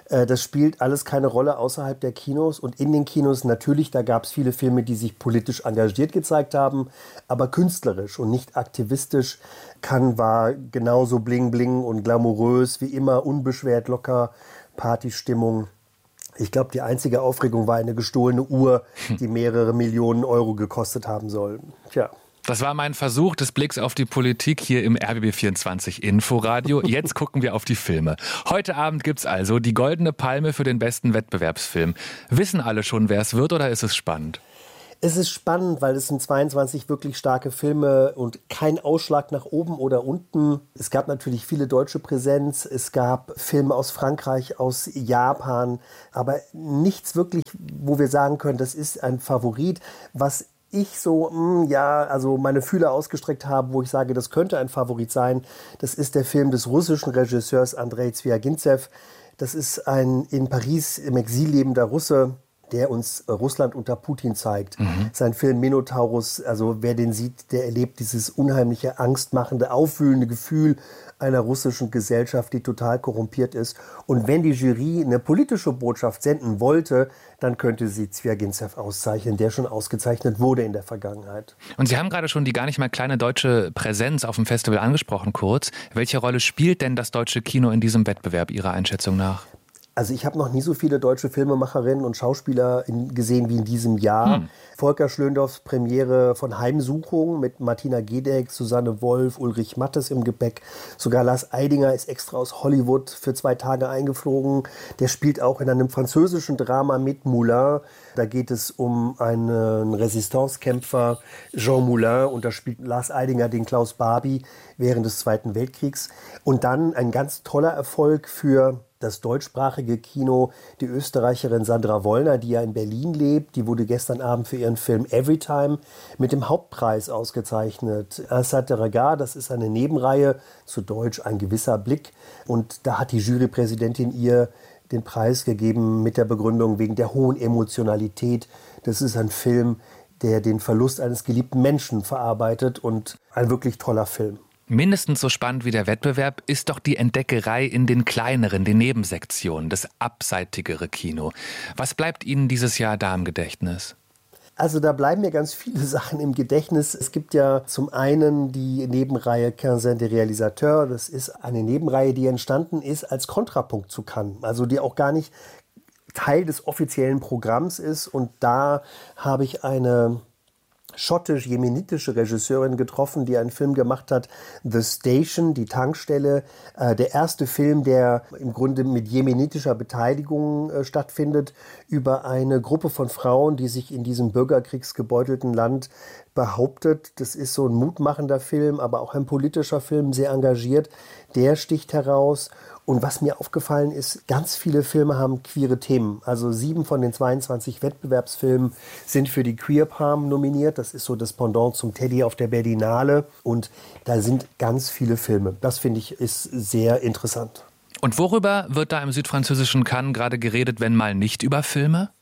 Das spielt alles keine Rolle außerhalb der Kinos und in den Kinos natürlich, da gab es viele Filme, die sich politisch engagiert gezeigt haben, aber künstlerisch und nicht aktivistisch. Cannes war genauso bling bling und glamourös wie immer, unbeschwert, locker, Partystimmung. Ich glaube, die einzige Aufregung war eine gestohlene Uhr, die mehrere Millionen Euro gekostet haben soll. Tja. Das war mein Versuch des Blicks auf die Politik hier im R B B vierundzwanzig Inforadio. Jetzt gucken wir auf die Filme. Heute Abend gibt's also die Goldene Palme für den besten Wettbewerbsfilm. Wissen alle schon, wer es wird, oder ist es spannend? Es ist spannend, weil es sind zweiundzwanzig wirklich starke Filme und kein Ausschlag nach oben oder unten. Es gab natürlich viele deutsche Präsenz, es gab Filme aus Frankreich, aus Japan, aber nichts wirklich, wo wir sagen können, das ist ein Favorit. Was ich so, mh, ja, also meine Fühler ausgestreckt habe, wo ich sage, das könnte ein Favorit sein, das ist der Film des russischen Regisseurs Andrei Zvyagintsev. Das ist ein in Paris im Exil lebender Russe, der uns Russland unter Putin zeigt. Mhm. Sein Film Minotaurus, also wer den sieht, der erlebt dieses unheimliche, angstmachende, aufwühlende Gefühl einer russischen Gesellschaft, die total korrumpiert ist. Und wenn die Jury eine politische Botschaft senden wollte, dann könnte sie Zvyagintsev auszeichnen, der schon ausgezeichnet wurde in der Vergangenheit. Und Sie haben gerade schon die gar nicht mal kleine deutsche Präsenz auf dem Festival angesprochen, kurz. Welche Rolle spielt denn das deutsche Kino in diesem Wettbewerb Ihrer Einschätzung nach? Also ich habe noch nie so viele deutsche Filmemacherinnen und Schauspieler in, gesehen wie in diesem Jahr. Hm. Volker Schlöndorffs Premiere von Heimsuchung mit Martina Gedeck, Susanne Wolf, Ulrich Mattes im Gepäck. Sogar Lars Eidinger ist extra aus Hollywood für zwei Tage eingeflogen. Der spielt auch in einem französischen Drama mit Moulin. Da geht es um einen Resistancekämpfer, Jean Moulin, und da spielt Lars Eidinger den Klaus Barbie während des Zweiten Weltkriegs. Und dann ein ganz toller Erfolg für das deutschsprachige Kino, die Österreicherin Sandra Wollner, die ja in Berlin lebt, die wurde gestern Abend für ihren Film Everytime mit dem Hauptpreis ausgezeichnet. Assad de Regard, das ist eine Nebenreihe, zu Deutsch Ein gewisser Blick. Und da hat die Jurypräsidentin ihr den Preis gegeben mit der Begründung wegen der hohen Emotionalität. Das ist ein Film, der den Verlust eines geliebten Menschen verarbeitet und ein wirklich toller Film. Mindestens so spannend wie der Wettbewerb ist doch die Entdeckerei in den kleineren, den Nebensektionen, das abseitigere Kino. Was bleibt Ihnen dieses Jahr da im Gedächtnis? Also da bleiben mir ganz viele Sachen im Gedächtnis. Es gibt ja zum einen die Nebenreihe Quinzaine des Réalisateurs. Das ist eine Nebenreihe, die entstanden ist als Kontrapunkt zu Cannes. Also die auch gar nicht Teil des offiziellen Programms ist. Und da habe ich eine schottisch-jemenitische Regisseurin getroffen, die einen Film gemacht hat, The Station, die Tankstelle. Äh, der erste Film, der im Grunde mit jemenitischer Beteiligung äh, stattfindet, über eine Gruppe von Frauen, die sich in diesem bürgerkriegsgebeutelten Land behauptet. Das ist so ein mutmachender Film, aber auch ein politischer Film, sehr engagiert. Der sticht heraus. Und was mir aufgefallen ist, ganz viele Filme haben queere Themen. Also sieben von den zweiundzwanzig Wettbewerbsfilmen sind für die Queer Palm nominiert. Das ist so das Pendant zum Teddy auf der Berlinale. Und da sind ganz viele Filme. Das finde ich ist sehr interessant. Und worüber wird da im südfranzösischen Cannes gerade geredet, wenn mal nicht über Filme?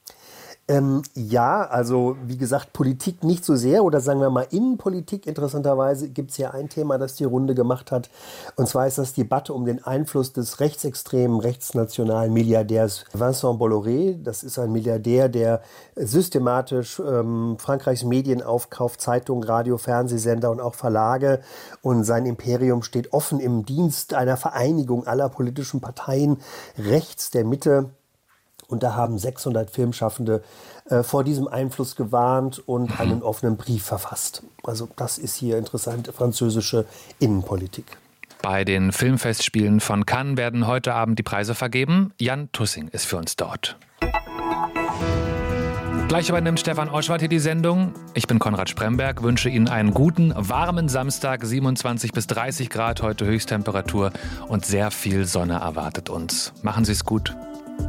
Ähm, ja, also wie gesagt, Politik nicht so sehr, oder sagen wir mal Innenpolitik. Interessanterweise gibt es hier ein Thema, das die Runde gemacht hat. Und zwar ist das die Debatte um den Einfluss des rechtsextremen, rechtsnationalen Milliardärs Vincent Bolloré. Das ist ein Milliardär, der systematisch ähm, Frankreichs Medien aufkauft, Zeitungen, Radio, Fernsehsender und auch Verlage. Und sein Imperium steht offen im Dienst einer Vereinigung aller politischen Parteien rechts der Mitte. Und da haben sechshundert Filmschaffende äh, vor diesem Einfluss gewarnt und einen offenen Brief verfasst. Also das ist hier interessante französische Innenpolitik. Bei den Filmfestspielen von Cannes werden heute Abend die Preise vergeben. Jan Tussing ist für uns dort. Gleich übernimmt Stefan Oschwart hier die Sendung. Ich bin Konrad Spremberg, wünsche Ihnen einen guten, warmen Samstag. siebenundzwanzig bis dreißig Grad heute Höchsttemperatur und sehr viel Sonne erwartet uns. Machen Sie es gut.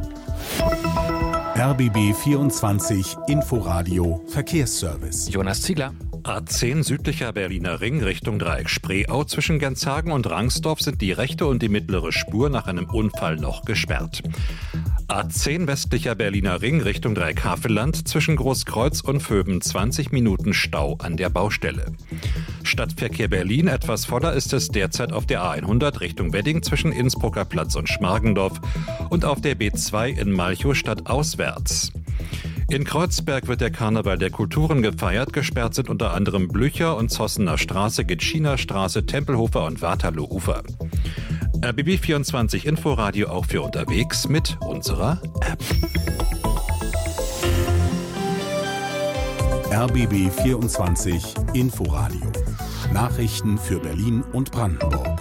R B B vierundzwanzig Inforadio Verkehrsservice. Jonas Ziegler. A zehn südlicher Berliner Ring Richtung Dreieck Spreeau. Zwischen Genshagen und Rangsdorf sind die rechte und die mittlere Spur nach einem Unfall noch gesperrt. A zehn westlicher Berliner Ring Richtung Dreieckhavelland, zwischen Großkreuz und Vöben zwanzig Minuten Stau an der Baustelle. Stadtverkehr Berlin, etwas voller ist es derzeit auf der A hundert Richtung Wedding zwischen Innsbrucker Platz und Schmargendorf und auf der B zwei in Malchow stadtauswärts. In Kreuzberg wird der Karneval der Kulturen gefeiert. Gesperrt sind unter anderem Blücher und Zossener Straße, Gitschiner Straße, Tempelhofer und Waterloohufer. R B B vierundzwanzig Inforadio auch für unterwegs mit unserer App. R B B vierundzwanzig Inforadio. Nachrichten für Berlin und Brandenburg.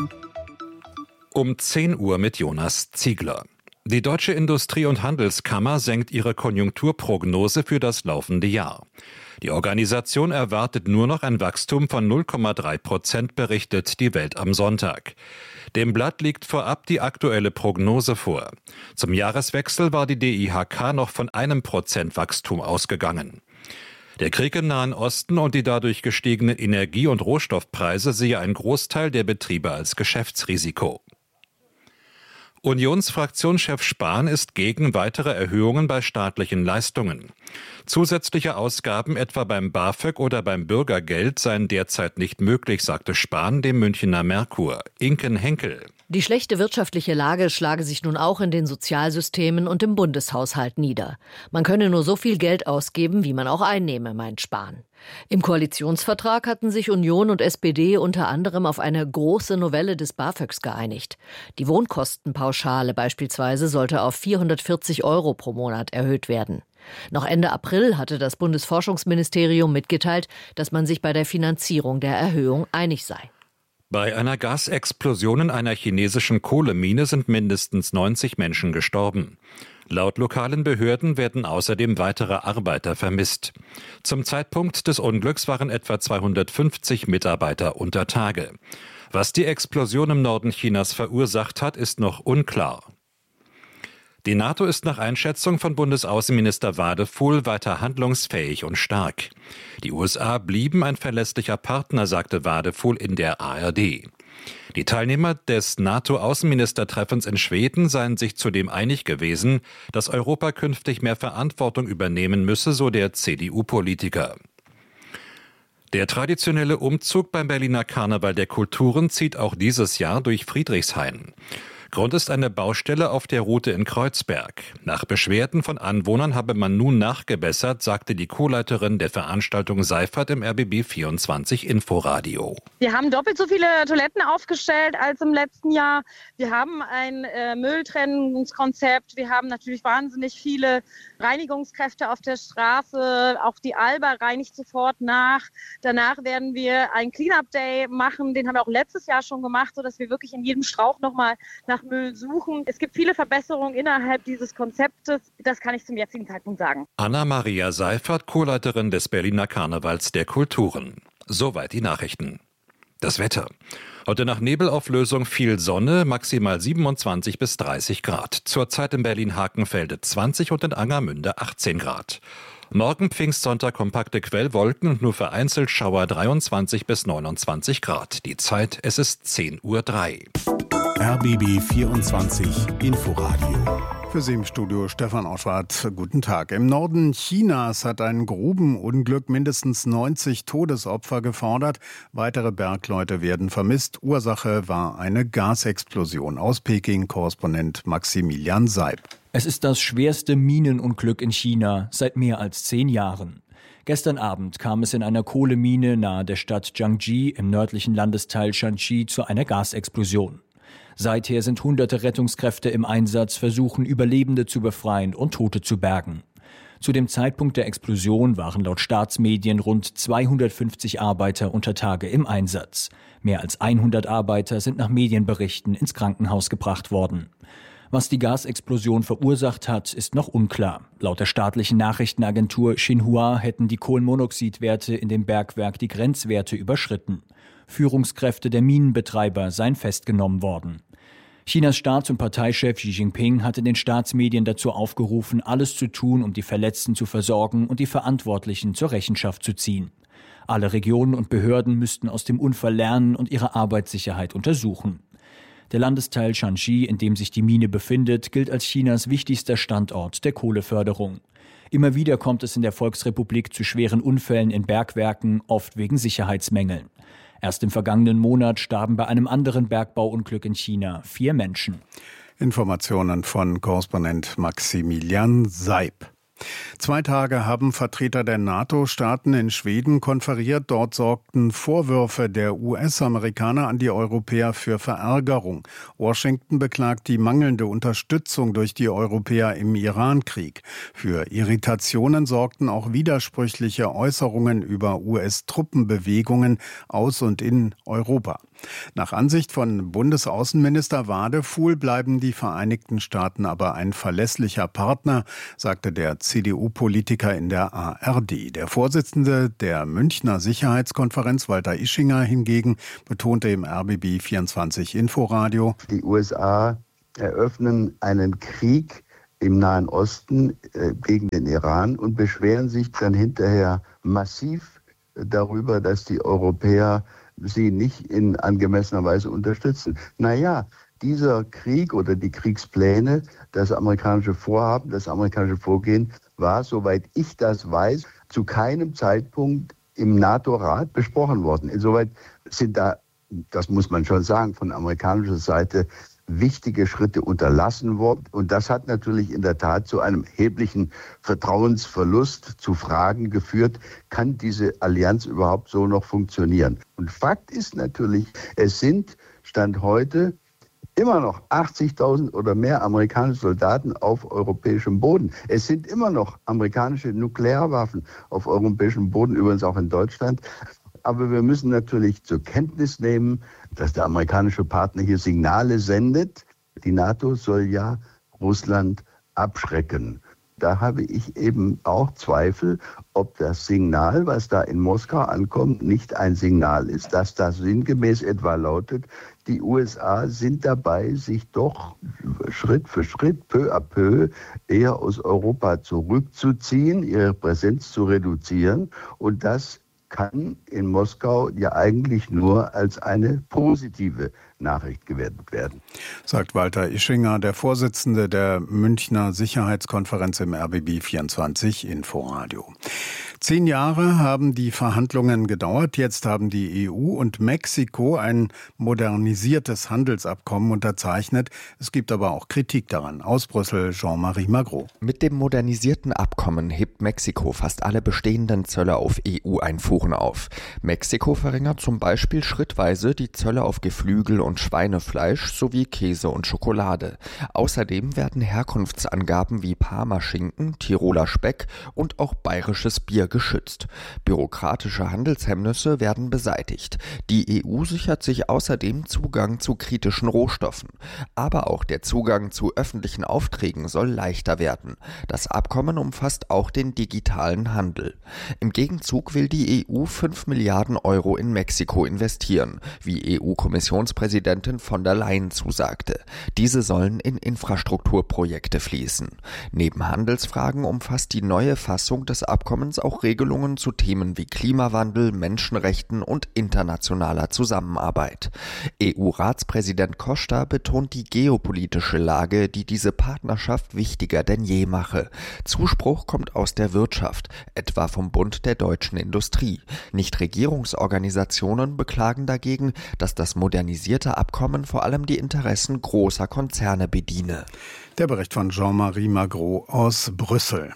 Um zehn Uhr mit Jonas Ziegler. Die Deutsche Industrie- und Handelskammer senkt ihre Konjunkturprognose für das laufende Jahr. Die Organisation erwartet nur noch ein Wachstum von null Komma drei Prozent, berichtet die Welt am Sonntag. Dem Blatt liegt vorab die aktuelle Prognose vor. Zum Jahreswechsel war die D I H K noch von einem Prozent Wachstum ausgegangen. Der Krieg im Nahen Osten und die dadurch gestiegenen Energie- und Rohstoffpreise sehe ein Großteil der Betriebe als Geschäftsrisiko. Unionsfraktionschef Spahn ist gegen weitere Erhöhungen bei staatlichen Leistungen. Zusätzliche Ausgaben etwa beim BAföG oder beim Bürgergeld seien derzeit nicht möglich, sagte Spahn dem Münchner Merkur. Inken Henkel. Die schlechte wirtschaftliche Lage schlage sich nun auch in den Sozialsystemen und im Bundeshaushalt nieder. Man könne nur so viel Geld ausgeben, wie man auch einnehme, meint Spahn. Im Koalitionsvertrag hatten sich Union und S P D unter anderem auf eine große Novelle des BAföGs geeinigt. Die Wohnkostenpauschale beispielsweise sollte auf vierhundertvierzig Euro pro Monat erhöht werden. Noch Ende April hatte das Bundesforschungsministerium mitgeteilt, dass man sich bei der Finanzierung der Erhöhung einig sei. Bei einer Gasexplosion in einer chinesischen Kohlemine sind mindestens neunzig Menschen gestorben. Laut lokalen Behörden werden außerdem weitere Arbeiter vermisst. Zum Zeitpunkt des Unglücks waren etwa zweihundertfünfzig Mitarbeiter unter Tage. Was die Explosion im Norden Chinas verursacht hat, ist noch unklar. Die NATO ist nach Einschätzung von Bundesaußenminister Wadefuhl weiter handlungsfähig und stark. Die U S A blieben ein verlässlicher Partner, sagte Wadefuhl in der A R D. Die Teilnehmer des NATO-Außenministertreffens in Schweden seien sich zudem einig gewesen, dass Europa künftig mehr Verantwortung übernehmen müsse, so der C D U-Politiker. Der traditionelle Umzug beim Berliner Karneval der Kulturen zieht auch dieses Jahr durch Friedrichshain. Grund ist eine Baustelle auf der Route in Kreuzberg. Nach Beschwerden von Anwohnern habe man nun nachgebessert, sagte die Co-Leiterin der Veranstaltung Seifert im R B B vierundzwanzig Inforadio. Wir haben doppelt so viele Toiletten aufgestellt als im letzten Jahr. Wir haben ein äh, Mülltrennungskonzept. Wir haben natürlich wahnsinnig viele Reinigungskräfte auf der Straße. Auch die Alba reinigt sofort nach. Danach werden wir einen Clean-Up-Day machen. Den haben wir auch letztes Jahr schon gemacht, sodass wir wirklich in jedem Strauch nochmal nach Müll suchen. Es gibt viele Verbesserungen innerhalb dieses Konzeptes. Das kann ich zum jetzigen Zeitpunkt sagen. Anna-Maria Seifert, Co-Leiterin des Berliner Karnevals der Kulturen. Soweit die Nachrichten. Das Wetter. Heute nach Nebelauflösung viel Sonne, maximal siebenundzwanzig bis dreißig Grad. Zurzeit in Berlin-Hakenfelde zwanzig und in Angermünde achtzehn Grad. Morgen Pfingstsonntag kompakte Quellwolken und nur vereinzelt Schauer dreiundzwanzig bis neunundzwanzig Grad. Die Zeit, es ist zehn Uhr drei. R B B vierundzwanzig Inforadio. Für Sie im Studio Stefan Oschwart. Guten Tag. Im Norden Chinas hat ein Grubenunglück mindestens neunzig Todesopfer gefordert. Weitere Bergleute werden vermisst. Ursache war eine Gasexplosion. Aus Peking Korrespondent Maximilian Seib. Es ist das schwerste Minenunglück in China seit mehr als zehn Jahren. Gestern Abend kam es in einer Kohlemine nahe der Stadt Jiangji im nördlichen Landesteil Shanxi zu einer Gasexplosion. Seither sind hunderte Rettungskräfte im Einsatz, versuchen Überlebende zu befreien und Tote zu bergen. Zu dem Zeitpunkt der Explosion waren laut Staatsmedien rund zweihundertfünfzig Arbeiter unter Tage im Einsatz. Mehr als hundert Arbeiter sind nach Medienberichten ins Krankenhaus gebracht worden. Was die Gasexplosion verursacht hat, ist noch unklar. Laut der staatlichen Nachrichtenagentur Xinhua hätten die Kohlenmonoxidwerte in dem Bergwerk die Grenzwerte überschritten. Führungskräfte der Minenbetreiber seien festgenommen worden. Chinas Staats- und Parteichef Xi Jinping hatte den Staatsmedien dazu aufgerufen, alles zu tun, um die Verletzten zu versorgen und die Verantwortlichen zur Rechenschaft zu ziehen. Alle Regionen und Behörden müssten aus dem Unfall lernen und ihre Arbeitssicherheit untersuchen. Der Landesteil Shanxi, in dem sich die Mine befindet, gilt als Chinas wichtigster Standort der Kohleförderung. Immer wieder kommt es in der Volksrepublik zu schweren Unfällen in Bergwerken, oft wegen Sicherheitsmängeln. Erst im vergangenen Monat starben bei einem anderen Bergbauunglück in China vier Menschen. Informationen von Korrespondent Maximilian Seib. Zwei Tage haben Vertreter der NATO-Staaten in Schweden konferiert. Dort sorgten Vorwürfe der U S-Amerikaner an die Europäer für Verärgerung. Washington beklagt die mangelnde Unterstützung durch die Europäer im Iran-Krieg. Für Irritationen sorgten auch widersprüchliche Äußerungen über U S-Truppenbewegungen aus und in Europa. Nach Ansicht von Bundesaußenminister Wadefuhl bleiben die Vereinigten Staaten aber ein verlässlicher Partner, sagte der C D U-Politiker in der A R D. Der Vorsitzende der Münchner Sicherheitskonferenz, Walter Ischinger, hingegen betonte im R B B vierundzwanzig Inforadio: Die U S A eröffnen einen Krieg im Nahen Osten äh, gegen den Iran und beschweren sich dann hinterher massiv darüber, dass die Europäer sie nicht in angemessener Weise unterstützen. Naja, dieser Krieg oder die Kriegspläne, das amerikanische Vorhaben, das amerikanische Vorgehen war, soweit ich das weiß, zu keinem Zeitpunkt im NATO-Rat besprochen worden. Insoweit sind da, das muss man schon sagen, von amerikanischer Seite wichtige Schritte unterlassen worden. Und das hat natürlich in der Tat zu einem erheblichen Vertrauensverlust, zu Fragen geführt, kann diese Allianz überhaupt so noch funktionieren? Und Fakt ist natürlich, es sind Stand heute immer noch achtzigtausend oder mehr amerikanische Soldaten auf europäischem Boden. Es sind immer noch amerikanische Nuklearwaffen auf europäischem Boden, übrigens auch in Deutschland. Aber wir müssen natürlich zur Kenntnis nehmen, dass der amerikanische Partner hier Signale sendet. Die NATO soll ja Russland abschrecken. Da habe ich eben auch Zweifel, ob das Signal, was da in Moskau ankommt, nicht ein Signal ist, dass das sinngemäß etwa lautet, die U S A sind dabei, sich doch Schritt für Schritt, peu à peu, eher aus Europa zurückzuziehen, ihre Präsenz zu reduzieren. Und das kann in Moskau ja eigentlich nur als eine positive Nachricht gewertet werden. Sagt Walter Ischinger, der Vorsitzende der Münchner Sicherheitskonferenz im R B B vierundzwanzig Inforadio. Zehn Jahre haben die Verhandlungen gedauert. Jetzt haben die E U und Mexiko ein modernisiertes Handelsabkommen unterzeichnet. Es gibt aber auch Kritik daran. Aus Brüssel, Jean-Marie Magro. Mit dem modernisierten Abkommen hebt Mexiko fast alle bestehenden Zölle auf E U-Einfuhren auf. Mexiko verringert zum Beispiel schrittweise die Zölle auf Geflügel und Schweinefleisch sowie Käse und Schokolade. Außerdem werden Herkunftsangaben wie Parmaschinken, Tiroler Speck und auch bayerisches Bier geschützt. Bürokratische Handelshemmnisse werden beseitigt. Die E U sichert sich außerdem Zugang zu kritischen Rohstoffen. Aber auch der Zugang zu öffentlichen Aufträgen soll leichter werden. Das Abkommen umfasst auch den digitalen Handel. Im Gegenzug will die E U fünf Milliarden Euro in Mexiko investieren, wie E U-Kommissionspräsidentin von der Leyen zusagte. Diese sollen in Infrastrukturprojekte fließen. Neben Handelsfragen umfasst die neue Fassung des Abkommens auch Regelungen zu Themen wie Klimawandel, Menschenrechten und internationaler Zusammenarbeit. E U-Ratspräsident Costa betont die geopolitische Lage, die diese Partnerschaft wichtiger denn je mache. Zuspruch kommt aus der Wirtschaft, etwa vom Bund der deutschen Industrie. Nichtregierungsorganisationen beklagen dagegen, dass das modernisierte Abkommen vor allem die Interessen großer Konzerne bediene. Der Bericht von Jean-Marie Magro aus Brüssel.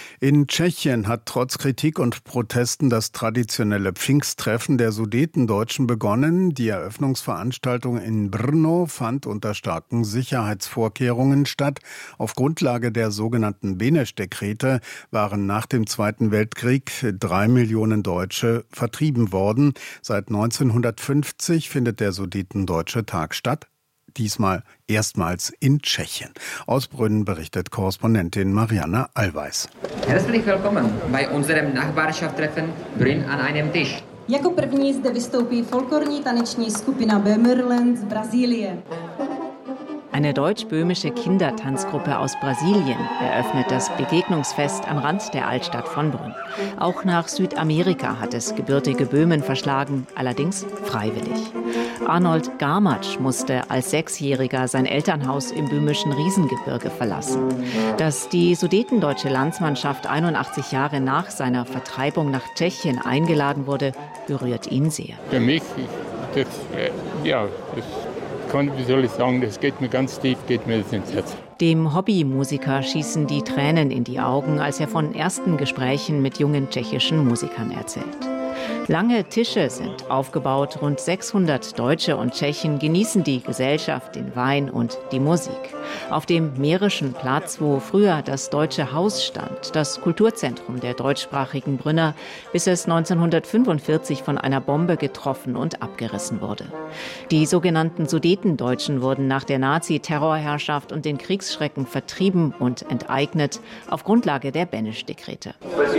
In Tschechien hat trotz Kritik und Protesten das traditionelle Pfingsttreffen der Sudetendeutschen begonnen. Die Eröffnungsveranstaltung in Brno fand unter starken Sicherheitsvorkehrungen statt. Auf Grundlage der sogenannten Beneš-Dekrete waren nach dem Zweiten Weltkrieg drei Millionen Deutsche vertrieben worden. Seit neunzehnhundertfünfzig findet der Sudetendeutsche Tag statt. Diesmal erstmals in Tschechien. Aus Brünn berichtet Korrespondentin Marianne Allweis. Herzlich willkommen bei unserem Nachbarschaftstreffen Brünn an einem Tisch. Jako první zde vystoupí folklorní taneční skupina Bemerland z Brazílie. Eine deutsch-böhmische Kindertanzgruppe aus Brasilien eröffnet das Begegnungsfest am Rand der Altstadt von Brünn. Auch nach Südamerika hat es gebürtige Böhmen verschlagen, allerdings freiwillig. Arnold Garmatsch musste als Sechsjähriger sein Elternhaus im böhmischen Riesengebirge verlassen. Dass die sudetendeutsche Landsmannschaft einundachtzig Jahre nach seiner Vertreibung nach Tschechien eingeladen wurde, berührt ihn sehr. Für mich, das, ja, das kann, wie soll ich sagen, das geht mir ganz tief, geht mir das ins Herz. Dem Hobbymusiker schießen die Tränen in die Augen, als er von ersten Gesprächen mit jungen tschechischen Musikern erzählt. Lange Tische sind aufgebaut, rund sechshundert Deutsche und Tschechen genießen die Gesellschaft, den Wein und die Musik. Auf dem Mährischen Platz, wo früher das Deutsche Haus stand, das Kulturzentrum der deutschsprachigen Brünner, bis es neunzehnhundertfünfundvierzig von einer Bombe getroffen und abgerissen wurde. Die sogenannten Sudetendeutschen wurden nach der Nazi-Terrorherrschaft und den Kriegsschrecken vertrieben und enteignet auf Grundlage der Benesch-Dekrete.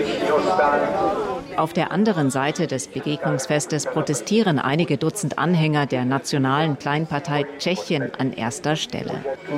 Auf der anderen Seite des Begegnungsfestes protestieren einige Dutzend Anhänger der nationalen Kleinpartei Tschechien an erster Stelle.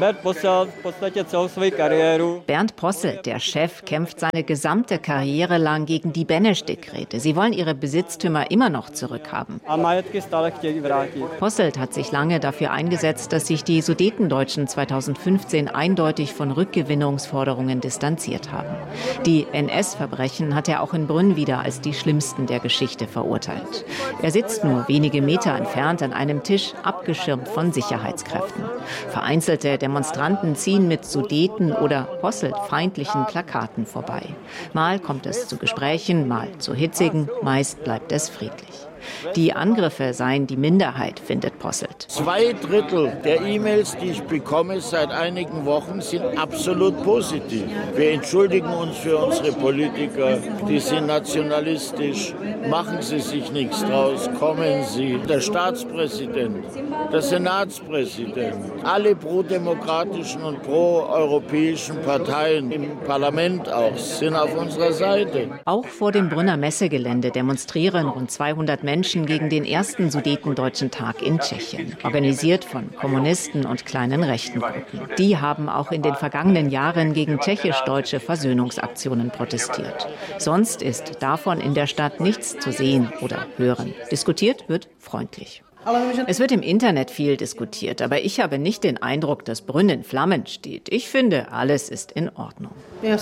Bernd Posselt, der Chef, kämpft seine gesamte Karriere lang gegen die Benesch-Dekrete. Sie wollen ihre Besitztümer immer noch zurückhaben. Posselt hat sich lange dafür eingesetzt, dass sich die Sudetendeutschen zweitausendfünfzehn eindeutig von Rückgewinnungsforderungen distanziert haben. Die N S-Verbrechen hat er auch in Brünn wieder als die schlimmsten der Geschichte verurteilt. Er sitzt nur wenige Meter entfernt an einem Tisch, abgeschirmt von Sicherheitskräften. Vereinzelte Demonstranten ziehen mit Sudeten- oder Posselt-feindlichen Plakaten vorbei. Mal kommt es zu Gesprächen, mal zu hitzigen, meist bleibt es friedlich. Die Angriffe seien die Minderheit, findet Posselt. Zwei Drittel der E-Mails, die ich bekomme seit einigen Wochen, sind absolut positiv. Wir entschuldigen uns für unsere Politiker, die sind nationalistisch. Machen Sie sich nichts draus, kommen Sie. Der Staatspräsident, der Senatspräsident, alle prodemokratischen und proeuropäischen Parteien im Parlament auch sind auf unserer Seite. Auch vor dem Brünner Messegelände demonstrieren rund zweihundert Menschen gegen den ersten Sudetendeutschen Tag in Tschechien, organisiert von Kommunisten und kleinen rechten Gruppen. Die haben auch in den vergangenen Jahren gegen tschechisch-deutsche Versöhnungsaktionen protestiert. Sonst ist davon in der Stadt nichts zu sehen oder hören. Diskutiert wird freundlich. Es wird im Internet viel diskutiert, aber ich habe nicht den Eindruck, dass Brünn in Flammen steht. Ich finde, alles ist in Ordnung.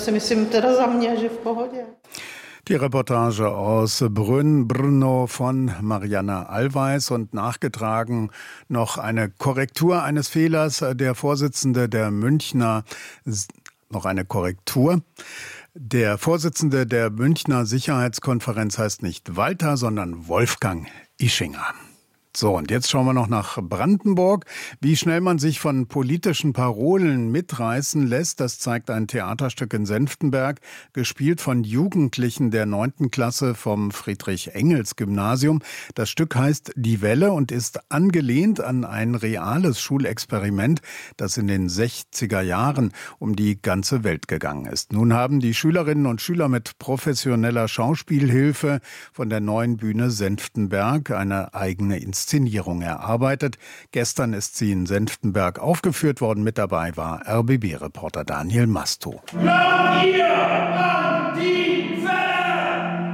Die Reportage aus Brünn, Brno von Marianne Allweis und nachgetragen noch eine Korrektur eines Fehlers. Der Vorsitzende der Münchner, noch eine Korrektur. Der Vorsitzende der Münchner Sicherheitskonferenz heißt nicht Walter, sondern Wolfgang Ischinger. So, und jetzt schauen wir noch nach Brandenburg. Wie schnell man sich von politischen Parolen mitreißen lässt, das zeigt ein Theaterstück in Senftenberg, gespielt von Jugendlichen der neunten Klasse vom Friedrich-Engels-Gymnasium. Das Stück heißt Die Welle und ist angelehnt an ein reales Schulexperiment, das in den sechziger Jahren um die ganze Welt gegangen ist. Nun haben die Schülerinnen und Schüler mit professioneller Schauspielhilfe von der neuen Bühne Senftenberg eine eigene Inszenierung Inszenierung erarbeitet. Gestern ist sie in Senftenberg aufgeführt worden. Mit dabei war R B B-Reporter Daniel Masto. Glaubt ihr an die Welle?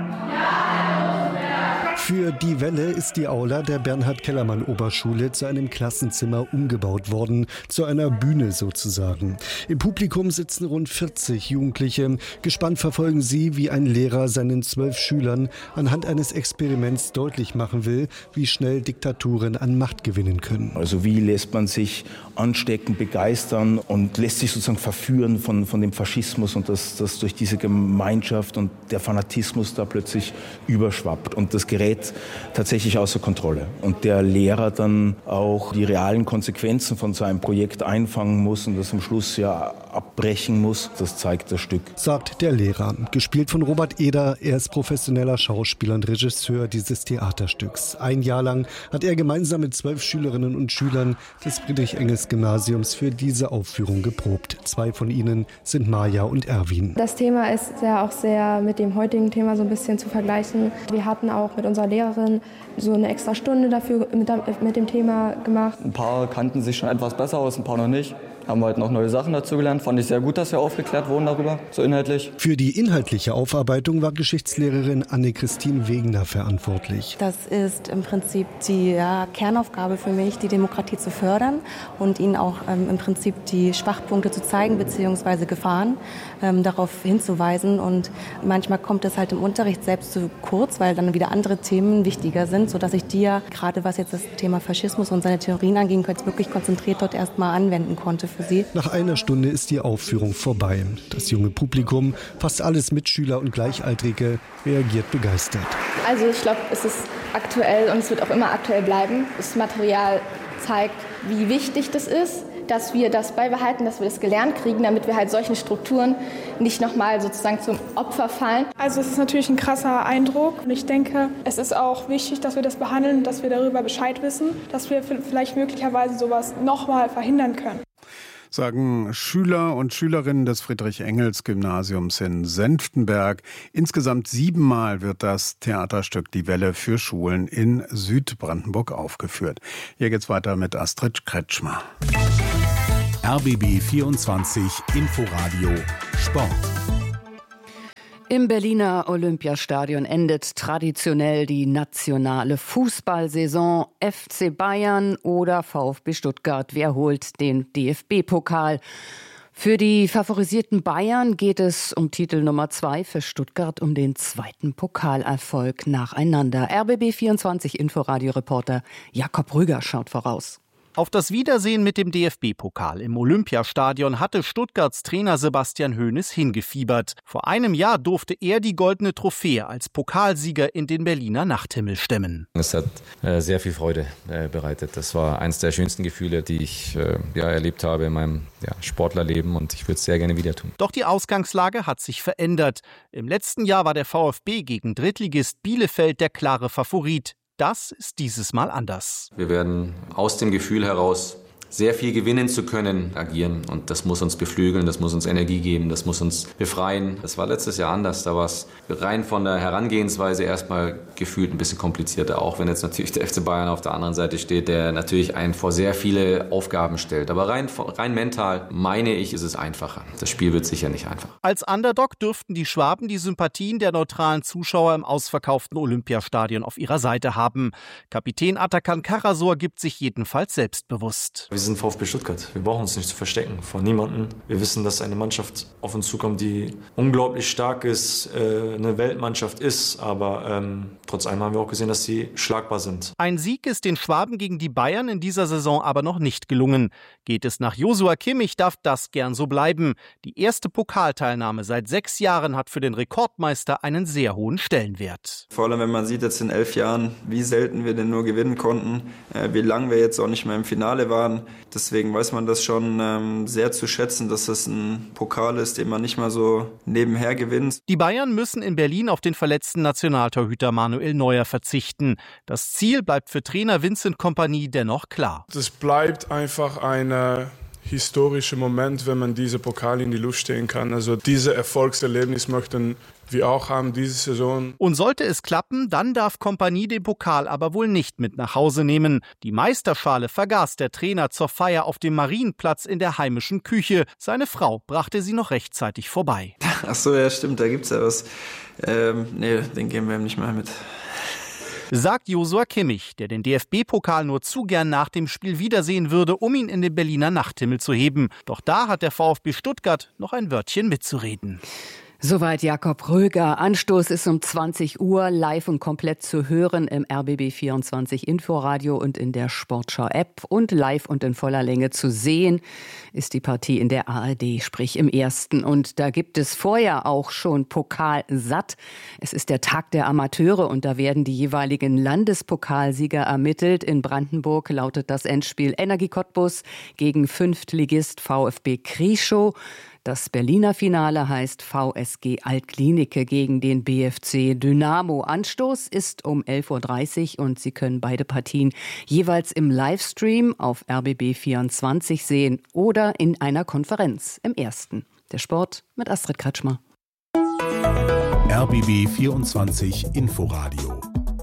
Für Die Welle ist die Aula der Bernhard-Kellermann-Oberschule zu einem Klassenzimmer umgebaut worden, zu einer Bühne sozusagen. Im Publikum sitzen rund vierzig Jugendliche. Gespannt verfolgen sie, wie ein Lehrer seinen zwölf Schülern anhand eines Experiments deutlich machen will, wie schnell Diktaturen an Macht gewinnen können. Also wie lässt man sich anstecken, begeistern und lässt sich sozusagen verführen von, von dem Faschismus und dass das durch diese Gemeinschaft und der Fanatismus da plötzlich überschwappt und das gerät tatsächlich außer Kontrolle. Und der Lehrer dann auch die realen Konsequenzen von so einem Projekt einfangen muss und das am Schluss ja abbrechen muss, das zeigt das Stück. Sagt der Lehrer, gespielt von Robert Eder. Er ist professioneller Schauspieler und Regisseur dieses Theaterstücks. Ein Jahr lang hat er gemeinsam mit zwölf Schülerinnen und Schülern des Friedrich-Engels-Gymnasiums für diese Aufführung geprobt. Zwei von ihnen sind Maja und Erwin. Das Thema ist ja auch sehr mit dem heutigen Thema so ein bisschen zu vergleichen. Wir hatten auch mit unserer Lehrerin Lehrerin so eine extra Stunde dafür mit, mit dem Thema gemacht. Ein paar kannten sich schon etwas besser aus, ein paar noch nicht. Haben wir halt noch neue Sachen dazu gelernt. Fand ich sehr gut, dass wir aufgeklärt wurden darüber, so inhaltlich. Für die inhaltliche Aufarbeitung war Geschichtslehrerin Anne-Christine Wegener verantwortlich. Das ist im Prinzip die ja, Kernaufgabe für mich, die Demokratie zu fördern und ihnen auch ähm, im Prinzip die Schwachpunkte zu zeigen bzw. Gefahren ähm, darauf hinzuweisen. Und manchmal kommt es halt im Unterricht selbst zu kurz, weil dann wieder andere Themen wichtiger sind, sodass ich die ja, gerade was jetzt das Thema Faschismus und seine Theorien anging, wirklich konzentriert dort erst mal anwenden konnte. Nach einer Stunde ist die Aufführung vorbei. Das junge Publikum, fast alles Mitschüler und Gleichaltrige, reagiert begeistert. Also ich glaube, es ist aktuell und es wird auch immer aktuell bleiben. Das Material zeigt, wie wichtig das ist, dass wir das beibehalten, dass wir das gelernt kriegen, damit wir halt solchen Strukturen nicht nochmal sozusagen zum Opfer fallen. Also es ist natürlich ein krasser Eindruck und ich denke, es ist auch wichtig, dass wir das behandeln, dass wir darüber Bescheid wissen, dass wir vielleicht möglicherweise sowas nochmal verhindern können. Sagen Schüler und Schülerinnen des Friedrich-Engels-Gymnasiums in Senftenberg. Insgesamt siebenmal wird das Theaterstück Die Welle für Schulen in Südbrandenburg aufgeführt. Hier geht's weiter mit Astrid Kretschmer. R B B vierundzwanzig Inforadio Sport. Im Berliner Olympiastadion endet traditionell die nationale Fußballsaison. F C Bayern oder VfB Stuttgart, wer holt den D F B-Pokal? Für die favorisierten Bayern geht es um Titel Nummer zwei, für Stuttgart um den zweiten Pokalerfolg nacheinander. R B B vierundzwanzig Inforadio-Reporter Jakob Rüger schaut voraus. Auf das Wiedersehen mit dem D F B-Pokal im Olympiastadion hatte Stuttgarts Trainer Sebastian Hoeneß hingefiebert. Vor einem Jahr durfte er die goldene Trophäe als Pokalsieger in den Berliner Nachthimmel stemmen. Es hat äh, sehr viel Freude äh, bereitet. Das war eines der schönsten Gefühle, die ich äh, ja, erlebt habe in meinem ja, Sportlerleben, und ich würde es sehr gerne wieder tun. Doch die Ausgangslage hat sich verändert. Im letzten Jahr war der VfB gegen Drittligist Bielefeld der klare Favorit. Das ist dieses Mal anders. Wir werden aus dem Gefühl heraus, sehr viel gewinnen zu können, agieren. Und das muss uns beflügeln, das muss uns Energie geben, das muss uns befreien. Das war letztes Jahr anders. Da war es rein von der Herangehensweise erstmal gefühlt ein bisschen komplizierter. Auch wenn jetzt natürlich der F C Bayern auf der anderen Seite steht, der natürlich einen vor sehr viele Aufgaben stellt. Aber rein, rein mental, meine ich, ist es einfacher. Das Spiel wird sicher nicht einfach. Als Underdog dürften die Schwaben die Sympathien der neutralen Zuschauer im ausverkauften Olympiastadion auf ihrer Seite haben. Kapitän Atakan Karasor gibt sich jedenfalls selbstbewusst. Wir sind VfB Stuttgart. Wir brauchen uns nicht zu verstecken vor niemandem. Wir wissen, dass eine Mannschaft auf uns zukommt, die unglaublich stark ist, äh, eine Weltmannschaft ist. Aber ähm, trotz allem haben wir auch gesehen, dass sie schlagbar sind. Ein Sieg ist den Schwaben gegen die Bayern in dieser Saison aber noch nicht gelungen. Geht es nach Joshua Kimmich, darf das gern so bleiben. Die erste Pokalteilnahme seit sechs Jahren hat für den Rekordmeister einen sehr hohen Stellenwert. Vor allem, wenn man sieht jetzt in elf Jahren, wie selten wir denn nur gewinnen konnten, äh, wie lange wir jetzt auch nicht mehr im Finale waren. Deswegen weiß man das schon ähm, sehr zu schätzen, dass das ein Pokal ist, den man nicht mal so nebenher gewinnt. Die Bayern müssen in Berlin auf den verletzten Nationaltorhüter Manuel Neuer verzichten. Das Ziel bleibt für Trainer Vincent Kompany dennoch klar. Es bleibt einfach ein historischer Moment, wenn man diese Pokal in die Luft stehen kann. Also dieses Erfolgserlebnis möchten wir auch haben diese Saison. Und sollte es klappen, dann darf Kompany den Pokal aber wohl nicht mit nach Hause nehmen. Die Meisterschale vergaß der Trainer zur Feier auf dem Marienplatz in der heimischen Küche. Seine Frau brachte sie noch rechtzeitig vorbei. Ach so, ja stimmt, da gibt's ja was. Ähm, nee, den geben wir ihm nicht mal mit. Sagt Joshua Kimmich, der den D F B-Pokal nur zu gern nach dem Spiel wiedersehen würde, um ihn in den Berliner Nachthimmel zu heben. Doch da hat der VfB Stuttgart noch ein Wörtchen mitzureden. Soweit Jakob Röger. Anstoß ist um zwanzig Uhr, live und komplett zu hören im R B B vierundzwanzig Inforadio und in der Sportschau-App. Und live und in voller Länge zu sehen ist die Partie in der A R D, sprich im Ersten. Und da gibt es vorher auch schon Pokalsatt. Es ist der Tag der Amateure und da werden die jeweiligen Landespokalsieger ermittelt. In Brandenburg lautet das Endspiel Energie Cottbus gegen Fünftligist VfB Krieschow. Das Berliner Finale heißt V S G Altklinike gegen den B F C Dynamo. Anstoß ist um elf Uhr dreißig und Sie können beide Partien jeweils im Livestream auf R B B vierundzwanzig sehen oder in einer Konferenz im Ersten. Der Sport mit Astrid Kretschmer. R B B vierundzwanzig Inforadio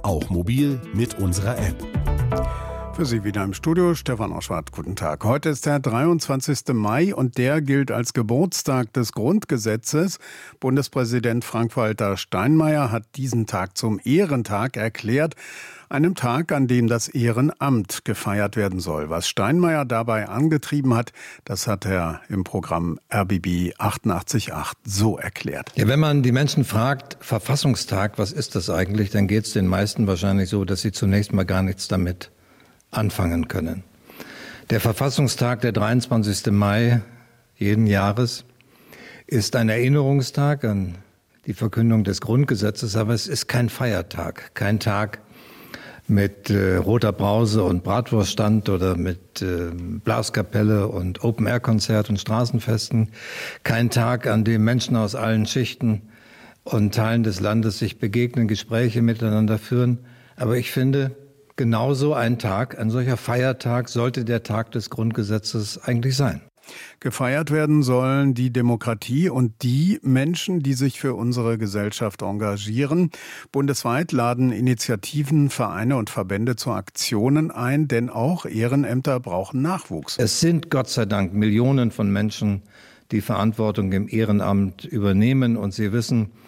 auch mobil mit unserer App. Für Sie wieder im Studio, Stefan Oschwart, guten Tag. Heute ist der dreiundzwanzigste Mai und der gilt als Geburtstag des Grundgesetzes. Bundespräsident Frank-Walter Steinmeier hat diesen Tag zum Ehrentag erklärt, einem Tag, an dem das Ehrenamt gefeiert werden soll. Was Steinmeier dabei angetrieben hat, das hat er im Programm R B B achtundachtzig Komma acht so erklärt. Ja, wenn man die Menschen fragt, Verfassungstag, was ist das eigentlich, dann geht es den meisten wahrscheinlich so, dass sie zunächst mal gar nichts damit anfangen können. Der Verfassungstag, der dreiundzwanzigste Mai jeden Jahres, ist ein Erinnerungstag an die Verkündung des Grundgesetzes, aber es ist kein Feiertag, kein Tag mit äh, roter Brause und Bratwurststand oder mit äh, Blaskapelle und Open-Air-Konzert und Straßenfesten, kein Tag, an dem Menschen aus allen Schichten und Teilen des Landes sich begegnen, Gespräche miteinander führen. Aber ich finde, genauso ein Tag, ein solcher Feiertag sollte der Tag des Grundgesetzes eigentlich sein. Gefeiert werden sollen die Demokratie und die Menschen, die sich für unsere Gesellschaft engagieren. Bundesweit laden Initiativen, Vereine und Verbände zu Aktionen ein, denn auch Ehrenämter brauchen Nachwuchs. Es sind Gott sei Dank Millionen von Menschen, die Verantwortung im Ehrenamt übernehmen, und Sie wissen,